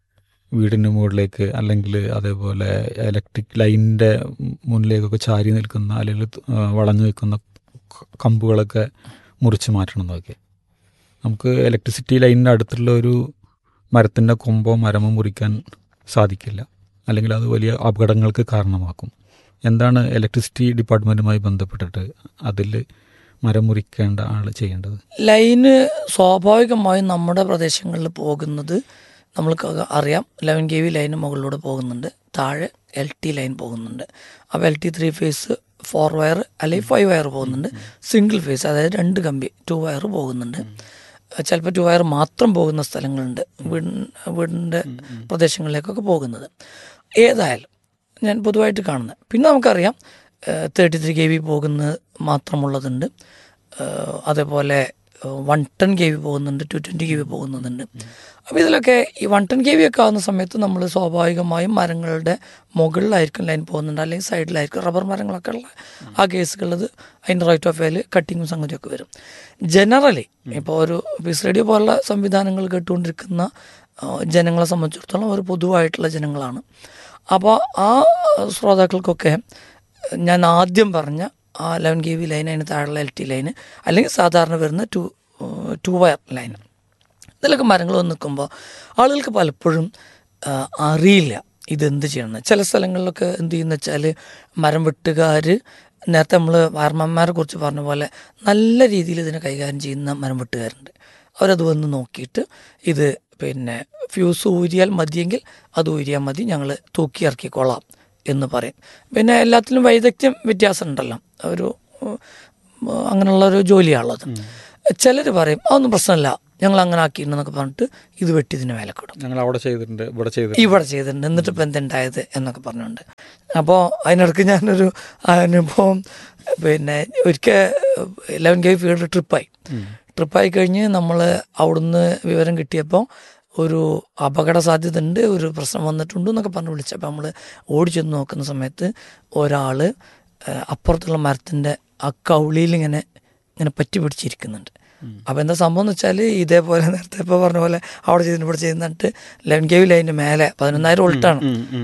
വീടിന് മുകളിലേക്ക് അല്ലെങ്കിൽ അതേപോലെ ഇലക്ട്രിക് ലൈനിൻ്റെ മുന്നിലേക്കൊക്കെ ചാരി നിൽക്കുന്ന അല്ലെങ്കിൽ വളഞ്ഞു നിൽക്കുന്ന കമ്പുകളൊക്കെ മുറിച്ച് മാറ്റണം എന്നൊക്കെ. നമുക്ക് ഇലക്ട്രിസിറ്റി ലൈനിൻ്റെ അടുത്തുള്ള ഒരു മരത്തിൻ്റെ കൊമ്പോ മരമോ മുറിക്കാൻ സാധിക്കില്ല, അല്ലെങ്കിൽ അത് വലിയ അപകടങ്ങൾക്ക് കാരണമാക്കും. എന്താണ് ഇലക്ട്രിസിറ്റി ഡിപ്പാർട്ട്മെൻറ്റുമായി ബന്ധപ്പെട്ടിട്ട് അതിൽ മരം മുറിക്കേണ്ട ആൾ ചെയ്യേണ്ടത്? ലൈന് സ്വാഭാവികമായും നമ്മുടെ പ്രദേശങ്ങളിൽ പോകുന്നത് നമ്മൾക്ക് അറിയാം. ലെവൻ കെ വി ലൈന് മുകളിലൂടെ പോകുന്നുണ്ട്, താഴെ എൽ ടി ലൈൻ പോകുന്നുണ്ട്. അപ്പോൾ L T three phase four wire അല്ലെങ്കിൽ ഫൈവ് വയർ പോകുന്നുണ്ട്, സിംഗിൾ ഫേസ് അതായത് രണ്ട് കമ്പി ടു വയർ പോകുന്നുണ്ട്. ചിലപ്പോൾ ടു വയർ മാത്രം പോകുന്ന സ്ഥലങ്ങളുണ്ട്, വീട് വീടിൻ്റെ പ്രദേശങ്ങളിലേക്കൊക്കെ പോകുന്നത്. ഏതായാലും ഞാൻ പൊതുവായിട്ട് കാണുന്നത്. പിന്നെ നമുക്കറിയാം തേർട്ടി ത്രീ കെ വി പോകുന്നത് മാത്രമുള്ളതുണ്ട്, അതേപോലെ വൺ ടെൻ കെ വി പോകുന്നുണ്ട്, ടു ട്വൻറ്റി കെ വി പോകുന്നതുണ്ട്. അപ്പോൾ ഇതിലൊക്കെ ഈ വൺ ടെൻ കെ വി ഒക്കെ ആകുന്ന സമയത്ത് നമ്മൾ സ്വാഭാവികമായും മരങ്ങളുടെ മുകളിലായിരിക്കും ലൈൻ പോകുന്നുണ്ട്, അല്ലെങ്കിൽ സൈഡിലായിരിക്കും. റബ്ബർ മരങ്ങളൊക്കെ ഉള്ള ആ കേസുകളത് അതിൻ്റെ റൈറ്റ് ഓഫ് വേയിൽ കട്ടിങ്ങും സംഗതിയൊക്കെ വരും. ജനറലി ഇപ്പോൾ ഒരു പീസ് റേഡിയോ പോലുള്ള സംവിധാനങ്ങൾ കേട്ടുകൊണ്ടിരിക്കുന്ന ജനങ്ങളെ സംബന്ധിച്ചിടത്തോളം ഒരു പൊതുവായിട്ടുള്ള ജനങ്ങളാണ്. അപ്പോൾ ആ ശ്രോതാക്കൾക്കൊക്കെ ഞാൻ ആദ്യം പറഞ്ഞ ആ ലെവൻ കെ വി ലൈൻ, അതിന് താഴെയുള്ള എൽ ടി ലൈന്, അല്ലെങ്കിൽ സാധാരണ വരുന്ന ടു ടു വയർ ലൈൻ, ഇതിലൊക്കെ മരങ്ങൾ വന്ന് നിൽക്കുമ്പോൾ ആളുകൾക്ക് പലപ്പോഴും അറിയില്ല ഇതെന്ത് ചെയ്യണമെന്ന്. ചില സ്ഥലങ്ങളിലൊക്കെ എന്ത് ചെയ്യുന്ന വെച്ചാൽ മരം വെട്ടുകാർ, നേരത്തെ നമ്മൾ വയർമാന്മാരെ കുറിച്ച് പറഞ്ഞ പോലെ നല്ല രീതിയിൽ ഇതിനെ കൈകാര്യം ചെയ്യുന്ന മരം വെട്ടുകാരുണ്ട്. അവരത് വന്ന് നോക്കിയിട്ട് ഇത് പിന്നെ ഫ്യൂസ് ഊരിയാൽ മതിയെങ്കിൽ അത് ഊരിയാൽ മതി, ഞങ്ങൾ തൂക്കി ഇറക്കിക്കോളാം എന്ന് പറയും. പിന്നെ എല്ലാത്തിലും വൈദഗ്ധ്യം വ്യത്യാസം ഉണ്ടല്ലോ, ഒരു അങ്ങനെയുള്ള ഒരു ജോലിയാണുള്ളത്. ചിലർ പറയും അതൊന്നും പ്രശ്നമില്ല, ഞങ്ങൾ അങ്ങനെ ആക്കിയിട്ടുണ്ടെന്നൊക്കെ പറഞ്ഞിട്ട് ഇത് വെട്ടി ഇതിന് മേലെ കിടും, ഞങ്ങൾ അവിടെ ചെയ്തിട്ടുണ്ട് ഇവിടെ ചെയ്തിട്ടുണ്ട് ഇവിടെ ചെയ്തിട്ടുണ്ട് എന്നിട്ട് ഇപ്പം എന്തുണ്ടായത് എന്നൊക്കെ പറഞ്ഞുകൊണ്ട്. അപ്പോൾ അതിനിടയ്ക്ക് ഞാനൊരു അനുഭവം, പിന്നെ ഒരിക്കൽ ഇലവൻ കെ ഫീൽഡ് ട്രിപ്പായി ട്രിപ്പായി കഴിഞ്ഞ് നമ്മൾ അവിടുന്ന് വിവരം കിട്ടിയപ്പോൾ ഒരു അപകട സാധ്യത ഉണ്ട്, ഒരു പ്രശ്നം വന്നിട്ടുണ്ട് എന്നൊക്കെ പറഞ്ഞ് വിളിച്ചപ്പോൾ നമ്മൾ ഓടി ചെന്ന് നോക്കുന്ന സമയത്ത് ഒരാൾ അപ്പുറത്തുള്ള മരത്തിൻ്റെ ആ കൗളിയിൽ ഇങ്ങനെ ഇങ്ങനെ പറ്റി പിടിച്ചിരിക്കുന്നുണ്ട്. അപ്പോൾ എന്താ സംഭവം എന്ന് വെച്ചാൽ ഇതേപോലെ നേരത്തെ ഇപ്പോൾ പറഞ്ഞ പോലെ അവിടെ ചെയ്തിട്ട് ഇവിടെ ചെയ്യുന്നിട്ട് ലെവൻ കെ വി ലൈനിൻ്റെ മേലെ പതിനൊന്നായിരം വോൾട്ടാണ്.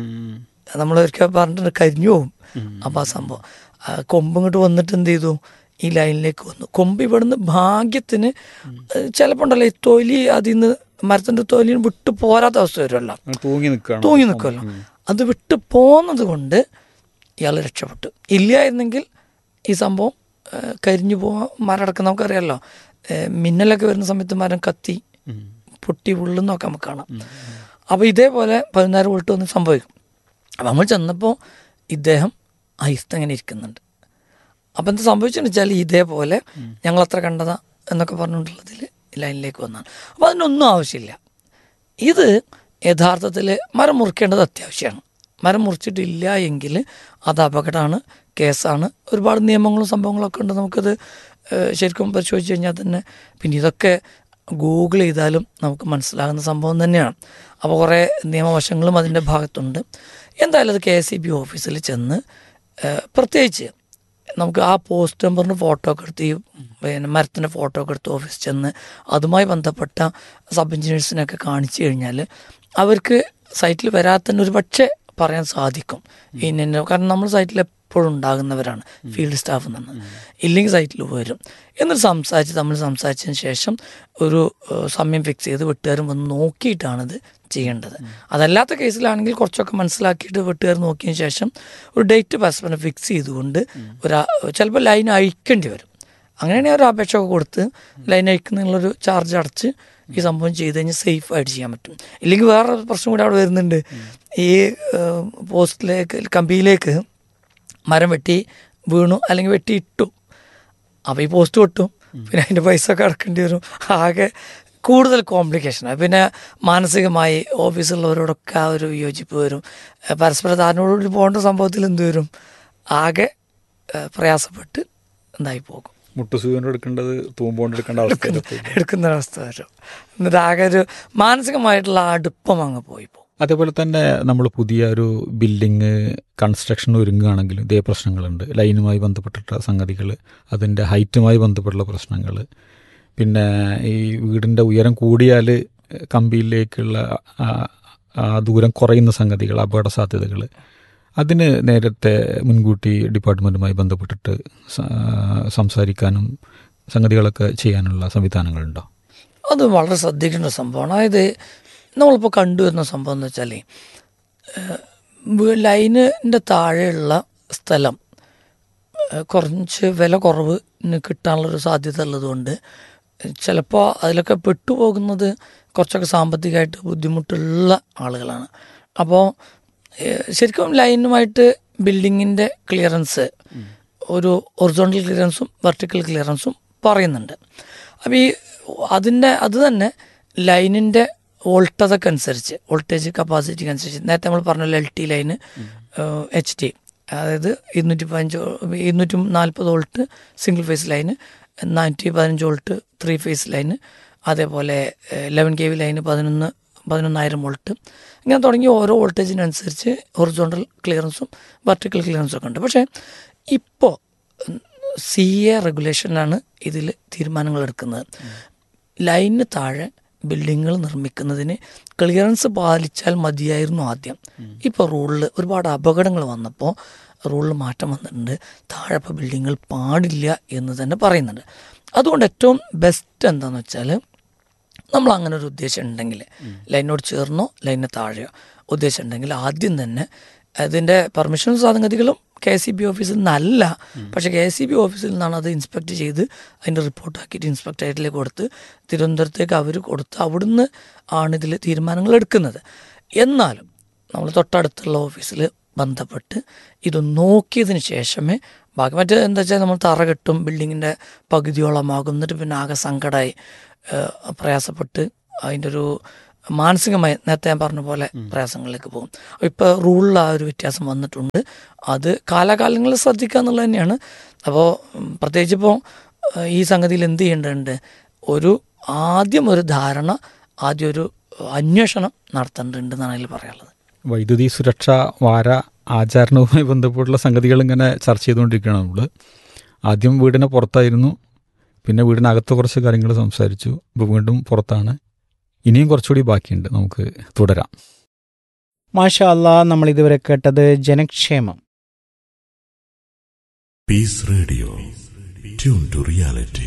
നമ്മൾ ഒരിക്കൽ പറഞ്ഞിട്ട് കരിഞ്ഞു പോകും. അപ്പോൾ ആ സംഭവം കൊമ്പ് ഇങ്ങോട്ട് വന്നിട്ട് എന്ത് ചെയ്തു, ഈ ലൈനിലേക്ക് വന്നു. കൊമ്പ് ഇവിടുന്ന് ഭാഗ്യത്തിന് ചിലപ്പോൾ ഉണ്ടല്ലോ ഈ തൊലി അതിൽ നിന്ന് മരത്തിൻ്റെ തൊലിന് വിട്ടു പോരാത്ത അവസ്ഥ വരുമല്ലോ, തൂങ്ങി നിൽക്കുക തൂങ്ങി നിൽക്കുമല്ലോ, അത് വിട്ട് പോകുന്നത് കൊണ്ട് ഇയാൾ രക്ഷപ്പെട്ടു. ഇല്ലായിരുന്നെങ്കിൽ ഈ സംഭവം കരിഞ്ഞു പോകാൻ മരം അടക്കം നമുക്കറിയാമല്ലോ, മിന്നലൊക്കെ വരുന്ന സമയത്ത് മരം കത്തി പൊട്ടി ഉള്ളെന്നൊക്കെ നമുക്ക് കാണാം. അപ്പോൾ ഇതേപോലെ പതിനാറ് വോൾട്ട് വന്ന് സംഭവിക്കും. അപ്പം നമ്മൾ ചെന്നപ്പോൾ ഇദ്ദേഹം ഐസ്ത് അങ്ങനെ ഇരിക്കുന്നുണ്ട്. അപ്പം എന്താ സംഭവിച്ചെന്ന് വെച്ചാൽ ഇതേപോലെ ഞങ്ങൾ അത്ര കണ്ടതാ എന്നൊക്കെ പറഞ്ഞുകൊണ്ടുള്ളതിൽ ലൈനിലേക്ക് വന്നതാണ്. അപ്പോൾ അതിനൊന്നും ആവശ്യമില്ല. ഇത് യഥാർത്ഥത്തിൽ മരം മുറിക്കേണ്ടത് അത്യാവശ്യമാണ്. മരം മുറിച്ചിട്ടില്ല എങ്കിൽ അത് അപകടമാണ്, കേസാണ്. ഒരുപാട് നിയമങ്ങളും സംഭവങ്ങളൊക്കെ ഉണ്ട്, നമുക്കത് ശരിക്കും പരിശോധിച്ച് കഴിഞ്ഞാൽ തന്നെ. പിന്നെ ഇതൊക്കെ ഗൂഗിൾ ചെയ്താലും നമുക്ക് മനസ്സിലാകുന്ന സംഭവം തന്നെയാണ്. അപ്പോൾ കുറേ നിയമവശങ്ങളും അതിൻ്റെ ഭാഗത്തുണ്ട്. എന്തായാലും അത് കെ എസ് ഇ ബി ഓഫീസിൽ ചെന്ന് പ്രത്യേകിച്ച് നമുക്ക് ആ പോസ്റ്റ് നമ്പറിൻ്റെ ഫോട്ടോ ഒക്കെ എടുത്ത് ഈ പിന്നെ മരത്തിൻ്റെ ഫോട്ടോ ഒക്കെ എടുത്ത് ഓഫീസിൽ ചെന്ന് അതുമായി ബന്ധപ്പെട്ട സബ് എഞ്ചിനീയേഴ്സിനൊക്കെ കാണിച്ചു കഴിഞ്ഞാൽ അവർക്ക് സൈറ്റിൽ വരാത്തന്നെ ഒരു പക്ഷേ പറയാൻ സാധിക്കും ഇന്ന, കാരണം നമ്മൾ സൈറ്റിൽ എപ്പോഴും ഉണ്ടാകുന്നവരാണ് ഫീൽഡ് സ്റ്റാഫ് നിന്ന്, ഇല്ലെങ്കിൽ സൈറ്റിൽ വരും. എന്നിട്ട് സംസാരിച്ച് തമ്മിൽ സംസാരിച്ചതിന് ശേഷം ഒരു സമയം ഫിക്സ് ചെയ്ത് വെട്ടുകാരും വന്ന് നോക്കിയിട്ടാണിത് ചെയ്യേണ്ടത്. അതല്ലാത്ത കേസിലാണെങ്കിൽ കുറച്ചൊക്കെ മനസ്സിലാക്കിയിട്ട് വെട്ടുകാർ നോക്കിയതിന് ശേഷം ഒരു ഡേറ്റ് പരസ്പരം ഫിക്സ് ചെയ്തുകൊണ്ട് ഒരു ചിലപ്പോൾ ലൈൻ അഴിക്കേണ്ടി വരും. അങ്ങനെയാണെങ്കിൽ ഒരു അപേക്ഷ ഒക്കെ കൊടുത്ത് ലൈൻ അഴിക്കുന്നതിനുള്ളൊരു ചാർജ് അടച്ച് ഈ സംഭവം ചെയ്ത് കഴിഞ്ഞാൽ സേഫായിട്ട് ചെയ്യാൻ പറ്റും. ഇല്ലെങ്കിൽ വേറെ പ്രശ്നം കൂടെ അവിടെ വരുന്നുണ്ട്. ഈ പോസ്റ്റിലേക്ക് കമ്പിയിലേക്ക് മരം വെട്ടി വീണു അല്ലെങ്കിൽ വെട്ടി ഇട്ടു, അപ്പോൾ ഈ പോസ്റ്റ് വെട്ടും, പിന്നെ അതിൻ്റെ പൈസ ഒക്കെ അടക്കേണ്ടി വരും. ആകെ കൂടുതൽ കോംപ്ലിക്കേഷനാണ്. പിന്നെ മാനസികമായി ഓഫീസുള്ളവരോടൊക്കെ ആ ഒരു വിയോജിപ്പ് വരും. പരസ്പര ധാരണയോടുകൂടി പോകേണ്ട സംഭവത്തിൽ എന്ത് വരും, ആകെ പ്രയാസപ്പെട്ട് എന്തായി പോകും. മുട്ടുസൂചന എടുക്കേണ്ടത് തൂമ്പോണ്ട് എടുക്കേണ്ട അവസ്ഥ എടുക്കുന്ന ഒരവസ്ഥ വരും. എന്നിട്ട് ആകെ ഒരു മാനസികമായിട്ടുള്ള അടുപ്പം അങ്ങ് പോയി പോകും. അതേപോലെ തന്നെ നമ്മൾ പുതിയ ഒരു ബിൽഡിങ് കൺസ്ട്രക്ഷൻ ഒരുങ്ങുകയാണെങ്കിലും ഇതേ പ്രശ്നങ്ങളുണ്ട്. ലൈനുമായി ബന്ധപ്പെട്ടിട്ടുള്ള സംഗതികൾ, അതിൻ്റെ ഹൈറ്റുമായി ബന്ധപ്പെട്ടുള്ള പ്രശ്നങ്ങൾ, പിന്നെ ഈ വീടിൻ്റെ ഉയരം കൂടിയാൽ കമ്പിയിലേക്കുള്ള ദൂരം കുറയുന്ന സംഗതികൾ, അപകട സാധ്യതകൾ, അതിന് നേരത്തെ മുൻകൂട്ടി ഡിപ്പാർട്ട്മെൻറ്റുമായി ബന്ധപ്പെട്ടിട്ട് സംസാരിക്കാനും സംഗതികളൊക്കെ ചെയ്യാനുള്ള സംവിധാനങ്ങളുണ്ടോ? അത് വളരെ ശ്രദ്ധിക്കേണ്ട സംഭവമാണ്. അതായത് നമ്മളിപ്പോൾ കണ്ടുവരുന്ന സംഭവം എന്ന് വെച്ചാൽ ലൈനിൻ്റെ താഴെയുള്ള സ്ഥലം കുറച്ച് വില കുറവിന് കിട്ടാനുള്ളൊരു സാധ്യത ഉള്ളതുകൊണ്ട് ചിലപ്പോൾ അതിലൊക്കെ പെട്ടുപോകുന്നത് കുറച്ചൊക്കെ സാമ്പത്തികമായിട്ട് ബുദ്ധിമുട്ടുള്ള ആളുകളാണ്. അപ്പോൾ ശരിക്കും ലൈനുമായിട്ട് ബിൽഡിങ്ങിൻ്റെ ക്ലിയറൻസ് ഒരു ഒറിസോണ്ടൽ ക്ലിയറൻസും വെർട്ടിക്കൽ ക്ലിയറൻസും പറയുന്നുണ്ട്. അപ്പോൾ ഈ അതിൻ്റെ അത് തന്നെ ലൈനിൻ്റെ വോൾട്ടതൊക്കെ അനുസരിച്ച്, വോൾട്ടേജ് കപ്പാസിറ്റിക്ക് അനുസരിച്ച്, നേരത്തെ നമ്മൾ പറഞ്ഞല്ലോ L T line, H T, അതായത് ഇരുന്നൂറ്റി പതിനഞ്ച് ഇരുന്നൂറ്റി നാൽപ്പത് വോൾട്ട് സിംഗിൾ ഫേസ് ലൈന്, നാനൂറ്റി പതിനഞ്ച് വോൾട്ട് ത്രീ ഫേസ് ലൈന്, അതേപോലെ ലെവൻ കെ വി ലൈന് പതിനൊന്ന് പതിനൊന്നായിരം വോൾട്ട്, ഇങ്ങനെ തുടങ്ങി ഓരോ വോൾട്ടേജിനനുസരിച്ച് ഹൊറിസോണ്ടൽ ക്ലിയറൻസും വെർട്ടിക്കൽ ക്ലിയറൻസും ഒക്കെ ഉണ്ട്. പക്ഷേ ഇപ്പോൾ സി എ റെഗുലേഷനിലാണ് ഇതിൽ തീരുമാനങ്ങൾ എടുക്കുന്നത്. ലൈനിന് താഴെ ബിൽഡിങ്ങുകൾ നിർമ്മിക്കുന്നതിന് ക്ലിയറൻസ് പാലിച്ചാൽ മതിയായിരുന്നു ആദ്യം. ഇപ്പോൾ റൂളിൽ ഒരുപാട് അപകടങ്ങൾ വന്നപ്പോൾ റൂളിൽ മാറ്റം വന്നിട്ടുണ്ട്. താഴെ ഇപ്പോൾ ബിൽഡിങ്ങുകൾ പാടില്ല എന്ന് തന്നെ പറയുന്നുണ്ട്. അതുകൊണ്ട് ഏറ്റവും ബെസ്റ്റ് എന്താണെന്ന് വെച്ചാൽ നമ്മൾ അങ്ങനെ ഒരു ഉദ്ദേശം ഉണ്ടെങ്കിൽ, ലൈനോട് ചേർന്നോ ലൈനിന് താഴെയോ ഉദ്ദേശം ഉണ്ടെങ്കിൽ ആദ്യം തന്നെ അതിൻ്റെ പെർമിഷൻ സാധനഗതികളും കെ സി ബി ഓഫീസിൽ നിന്നല്ല, പക്ഷേ കെ സി ബി ഓഫീസിൽ നിന്നാണ് അത് ഇൻസ്പെക്ട് ചെയ്ത് അതിൻ്റെ റിപ്പോർട്ടാക്കിയിട്ട് ഇൻസ്പെക്ടറേറ്റിലേക്ക് കൊടുത്ത് തിരുവനന്തപുരത്തേക്ക് അവർ കൊടുത്ത് അവിടുന്ന് ആണ് ഇതിൽ തീരുമാനങ്ങൾ എടുക്കുന്നത്. എന്നാലും നമ്മൾ തൊട്ടടുത്തുള്ള ഓഫീസിൽ ബന്ധപ്പെട്ട് ഇത് നോക്കിയതിന് ശേഷമേ ബാക്കി മറ്റേ എന്താ വെച്ചാൽ നമ്മൾ തറ കെട്ടും, ബിൽഡിങ്ങിൻ്റെ പകുതിയോളമാകും, എന്നിട്ട് പിന്നെ ആകെ സങ്കടമായി പ്രയാസപ്പെട്ട് അതിൻ്റെ ഒരു മാനസികമായി നേരത്തെ ഞാൻ പറഞ്ഞ പോലെ പ്രയാസങ്ങളിലേക്ക് പോകും. ഇപ്പോൾ റൂളിൽ ആ ഒരു വ്യത്യാസം വന്നിട്ടുണ്ട്. അത് കാലാകാലങ്ങളിൽ ശ്രദ്ധിക്കുക എന്നുള്ളത് തന്നെയാണ്. അപ്പോൾ പ്രത്യേകിച്ച് ഇപ്പോൾ ഈ സംഗതിയിൽ എന്ത് ചെയ്യേണ്ടതുണ്ട്, ഒരു ആദ്യം ഒരു ധാരണ, ആദ്യം ഒരു അന്വേഷണം നടത്തേണ്ടതുണ്ടെന്നാണ് അതിൽ പറയാനുള്ളത്. വൈദ്യുതി സുരക്ഷാ വാര ആചരണവുമായി ബന്ധപ്പെട്ടുള്ള സംഗതികൾ ഇങ്ങനെ ചർച്ച ചെയ്തുകൊണ്ടിരിക്കുകയാണ് നമ്മൾ. ആദ്യം വീടിന് പുറത്തായിരുന്നു, പിന്നെ വീടിനകത്ത് കുറച്ച് കാര്യങ്ങൾ സംസാരിച്ചു, ഇപ്പോൾ വീണ്ടും പുറത്താണ്. ഇനിയും കുറച്ചുകൂടി ബാക്കിയുണ്ട്, നമുക്ക് തുടരാം. മാഷാ അല്ലാ, നമ്മൾ ഇതുവരെ കേട്ടത് ജനക്ഷേമം. Piece radio, tune to reality.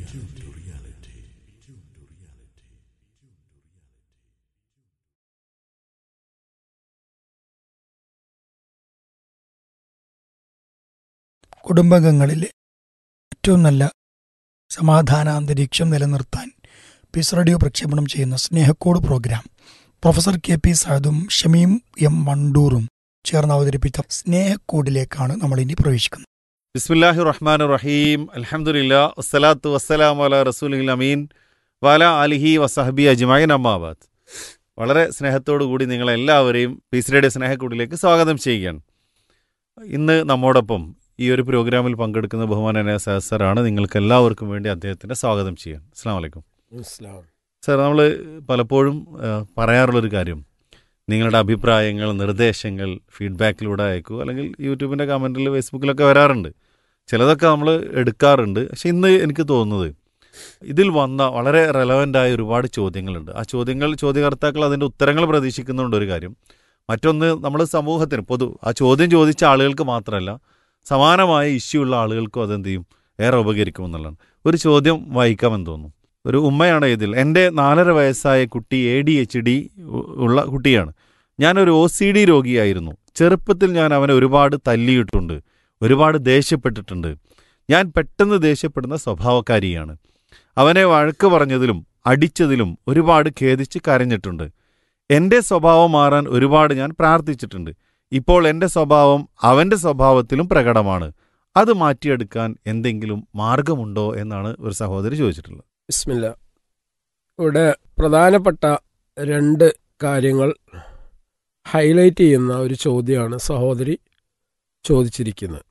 കുടുംബാംഗങ്ങളിലെ ഏറ്റവും നല്ല സമാധാനാന്തരീക്ഷം നിലനിർത്താൻ പീസ് റേഡിയോ പ്രക്ഷേപണം ചെയ്യുന്ന സ്നേഹക്കോട് programme professor K P സഅദും Shameem M മണ്ടൂറും ചേർന്ന് അവതരിപ്പിച്ച സ്നേഹക്കോടിലേക്കാണ് നമ്മൾ ഇനി പ്രവേശിക്കുന്നത്. ബിസ്മില്ലാഹി റഹ്മാൻ റഹീം. അൽഹംദുലില്ലാ വസ്സലാത്തു വസ്സലാമു അലാ റസൂലിൽ അമീൻ വഅല ആലിഹി വസഹബി അജ്മഈൻ. അമ്മാബാദ്. വളരെ സ്നേഹത്തോടു കൂടി നിങ്ങളെല്ലാവരെയും പീസ് റേഡിയോ സ്നേഹക്കൂടിലേക്ക് സ്വാഗതം ചെയ്യുകയാണ്. ഇന്ന് നമ്മോടൊപ്പം ഈ ഒരു പ്രോഗ്രാമിൽ പങ്കെടുക്കുന്ന ബഹുമാനനായ സഹസറാണ്. നിങ്ങൾക്ക് എല്ലാവർക്കും വേണ്ടി അദ്ദേഹത്തിൻ്റെ സ്വാഗതം ചെയ്യാൻ. അസ്സലാമു അലൈക്കും സാർ. നമ്മൾ പലപ്പോഴും പറയാറുള്ളൊരു കാര്യം, നിങ്ങളുടെ അഭിപ്രായങ്ങൾ, നിർദ്ദേശങ്ങൾ ഫീഡ്ബാക്കിലൂടെ അയക്കൂ, അല്ലെങ്കിൽ യൂട്യൂബിൻ്റെ കമൻറ്റിൽ ഫേസ്ബുക്കിലൊക്കെ വരാറുണ്ട്. ചിലതൊക്കെ നമ്മൾ എടുക്കാറുണ്ട്. പക്ഷെ ഇന്ന് എനിക്ക് തോന്നുന്നത് ഇതിൽ വന്ന വളരെ റെലവൻ്റായ ഒരുപാട് ചോദ്യങ്ങളുണ്ട്. ആ ചോദ്യങ്ങൾ ചോദ്യകർത്താക്കൾ അതിൻ്റെ ഉത്തരങ്ങൾ പ്രതീക്ഷിക്കുന്നുണ്ട് ഒരു കാര്യം. മറ്റൊന്ന്, നമ്മൾ സമൂഹത്തിന് പൊതു ആ ചോദ്യം ചോദിച്ച ആളുകൾക്ക് മാത്രമല്ല, സമാനമായ ഇഷ്യൂ ഉള്ള ആളുകൾക്കും അതെന്ത് ചെയ്യും, ഏറെ ഉപകരിക്കുമെന്നുള്ളതാണ്. ഒരു ചോദ്യം വായിക്കാമെന്ന് തോന്നുന്നു. ഒരു ഉമ്മയാണ് ഇതിൽ. എൻ്റെ നാലര വയസ്സായ കുട്ടി എ ഡി എച്ച് ഡി ഉള്ള കുട്ടിയാണ്. ഞാനൊരു ഒ സി ഡി രോഗിയായിരുന്നു. ചെറുപ്പത്തിൽ ഞാൻ അവനെ ഒരുപാട് തല്ലിയിട്ടുണ്ട്, ഒരുപാട് ദേഷ്യപ്പെട്ടിട്ടുണ്ട്. ഞാൻ പെട്ടെന്ന് ദേഷ്യപ്പെടുന്ന സ്വഭാവക്കാരിയാണ്. അവനെ വഴക്ക് പറഞ്ഞതിലും അടിച്ചതിലും ഒരുപാട് ഖേദിച്ച് കരഞ്ഞിട്ടുണ്ട്. എൻ്റെ സ്വഭാവം മാറാൻ ഒരുപാട് ഞാൻ പ്രാർത്ഥിച്ചിട്ടുണ്ട്. ഇപ്പോൾ എൻ്റെ സ്വഭാവം അവൻ്റെ സ്വഭാവത്തിലും പ്രകടമാണ്. അത് മാറ്റിയെടുക്കാൻ എന്തെങ്കിലും മാർഗമുണ്ടോ എന്നാണ് ഒരു സഹോദരി ചോദിച്ചിട്ടുള്ളത്. ബിസ്മില്ലാ. ഇവിടെ പ്രധാനപ്പെട്ട രണ്ട് കാര്യങ്ങൾ ഹൈലൈറ്റ് ചെയ്യുന്ന ഒരു ചോദ്യമാണ് സഹോദരി ചോദിച്ചിരിക്കുന്നത്.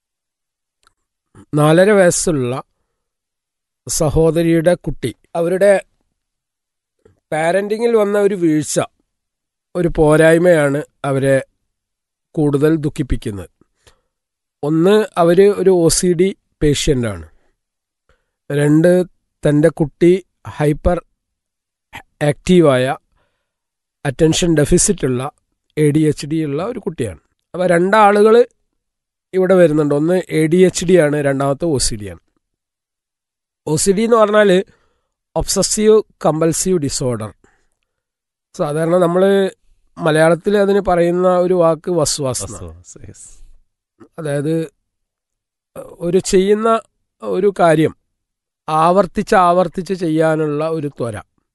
നാലര വയസ്സുള്ള സഹോദരിയുടെ കുട്ടി, അവരുടെ പാരൻറ്റിങ്ങിൽ വന്ന ഒരു വീഴ്ച, ഒരു പോരായ്മയാണ് അവരെ കൂടുതൽ ദുഃഖിപ്പിക്കുന്നത്. ഒന്ന്, അവർ ഒരു ഒ സി ഡി പേഷ്യൻ്റാണ്. രണ്ട്, തൻ്റെ കുട്ടി hyper ആക്റ്റീവായ attention ഡെഫിസിറ്റുള്ള A D H D ഉള്ള ഒരു കുട്ടിയാണ്. അപ്പോൾ രണ്ടാളുകൾ ഇവിടെ വരുന്നുണ്ട്. ഒന്ന് എ ഡി എച്ച് ഡി ആണ്, രണ്ടാമത്തെ ഒ സി ഡി ആണ്. ഒ സി ഡി എന്ന് പറഞ്ഞാൽ ഒബ്സസീവ് കമ്പൽസീവ് ഡിസോർഡർ. സാധാരണ നമ്മൾ മലയാളത്തിൽ അതിന് പറയുന്ന ഒരു വാക്ക് വസ്വാസ്. അതായത് ഒരു ചെയ്യുന്ന ഒരു കാര്യം ആവർത്തിച്ച് ആവർത്തിച്ച് ചെയ്യാനുള്ള ഒരു ത്വര,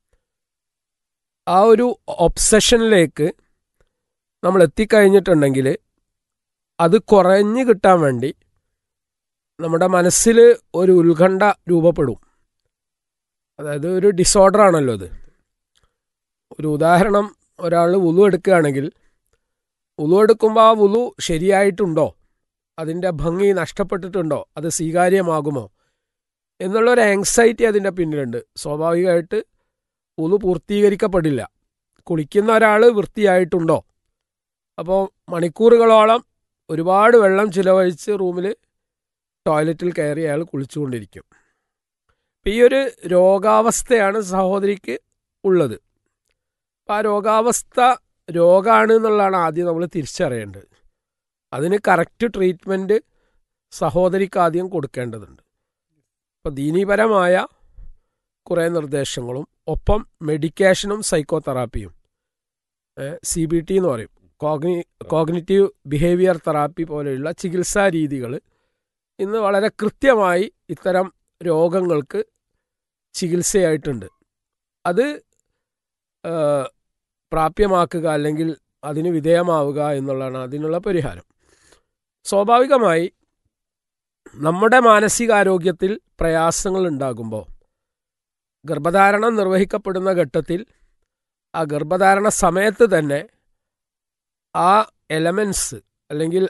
ആ ഒരു ഒബ്സഷനിലേക്ക് നമ്മൾ എത്തിക്കഴിഞ്ഞിട്ടുണ്ടെങ്കിൽ അത് കുറഞ്ഞു കിട്ടാൻ വേണ്ടി നമ്മുടെ മനസ്സിൽ ഒരു ഉത്കണ്ഠ രൂപപ്പെടും. അതായത് ഒരു ഡിസോർഡർ ആണല്ലോ അത്. ഒരു ഉദാഹരണം, ഒരാൾ വുളു എടുക്കുകയാണെങ്കിൽ വുളു എടുക്കുമ്പോൾ ആ വുളു ശരിയായിട്ടുണ്ടോ, അതിൻ്റെ ഭംഗി നഷ്ടപ്പെട്ടിട്ടുണ്ടോ, അത് സ്വീകാര്യമാകുമോ എന്നുള്ളൊരു ആങ്സൈറ്റി അതിൻ്റെ പിന്നിലുണ്ട്. സ്വാഭാവികമായിട്ട് വുളു പൂർത്തീകരിക്കപ്പെടില്ല. കുളിക്കുന്ന ഒരാൾ വൃത്തിയായിട്ടുണ്ടോ, അപ്പോൾ മണിക്കൂറുകളോളം ഒരുപാട് വെള്ളം ചിലവഴിച്ച് റൂമിൽ ടോയ്ലറ്റിൽ കയറി അയാൾ കുളിച്ചുകൊണ്ടിരിക്കും. അപ്പം ഈ ഒരു രോഗാവസ്ഥയാണ് സഹോദരിക്ക് ഉള്ളത്. അപ്പം ആ രോഗാവസ്ഥ രോഗമാണ് എന്നുള്ളതാണ് ആദ്യം നമ്മൾ തിരിച്ചറിയേണ്ടത്. അതിന് കറക്റ്റ് ട്രീറ്റ്മെൻറ്റ് സഹോദരിക്ക് ആദ്യം കൊടുക്കേണ്ടതുണ്ട്. അപ്പം ദീനീപരമായ കുറേ നിർദ്ദേശങ്ങളും ഒപ്പം മെഡിക്കേഷനും സൈക്കോതെറാപ്പിയും, സി ബി ടി എന്ന് പറയും, കോഗ്നി കോഗ്നിറ്റീവ് ബിഹേവിയർ തെറാപ്പി പോലെയുള്ള ചികിത്സാ രീതികൾ ഇന്ന് വളരെ കൃത്യമായി ഇത്തരം രോഗങ്ങൾക്ക് ചികിത്സയായിട്ടുണ്ട്. അത് പ്രാപ്യമാക്കുക അല്ലെങ്കിൽ അതിന് വിധേയമാവുക എന്നുള്ളതാണ് അതിനുള്ള പരിഹാരം. സ്വാഭാവികമായി നമ്മുടെ മാനസികാരോഗ്യത്തിൽ പ്രയാസങ്ങൾ ഉണ്ടാകുമ്പോൾ ഗർഭധാരണം നിർവഹിക്കപ്പെടുന്ന ഘട്ടത്തിൽ ആ ഗർഭധാരണ സമയത്ത് തന്നെ ആ എലമെൻറ്റ്സ് അല്ലെങ്കിൽ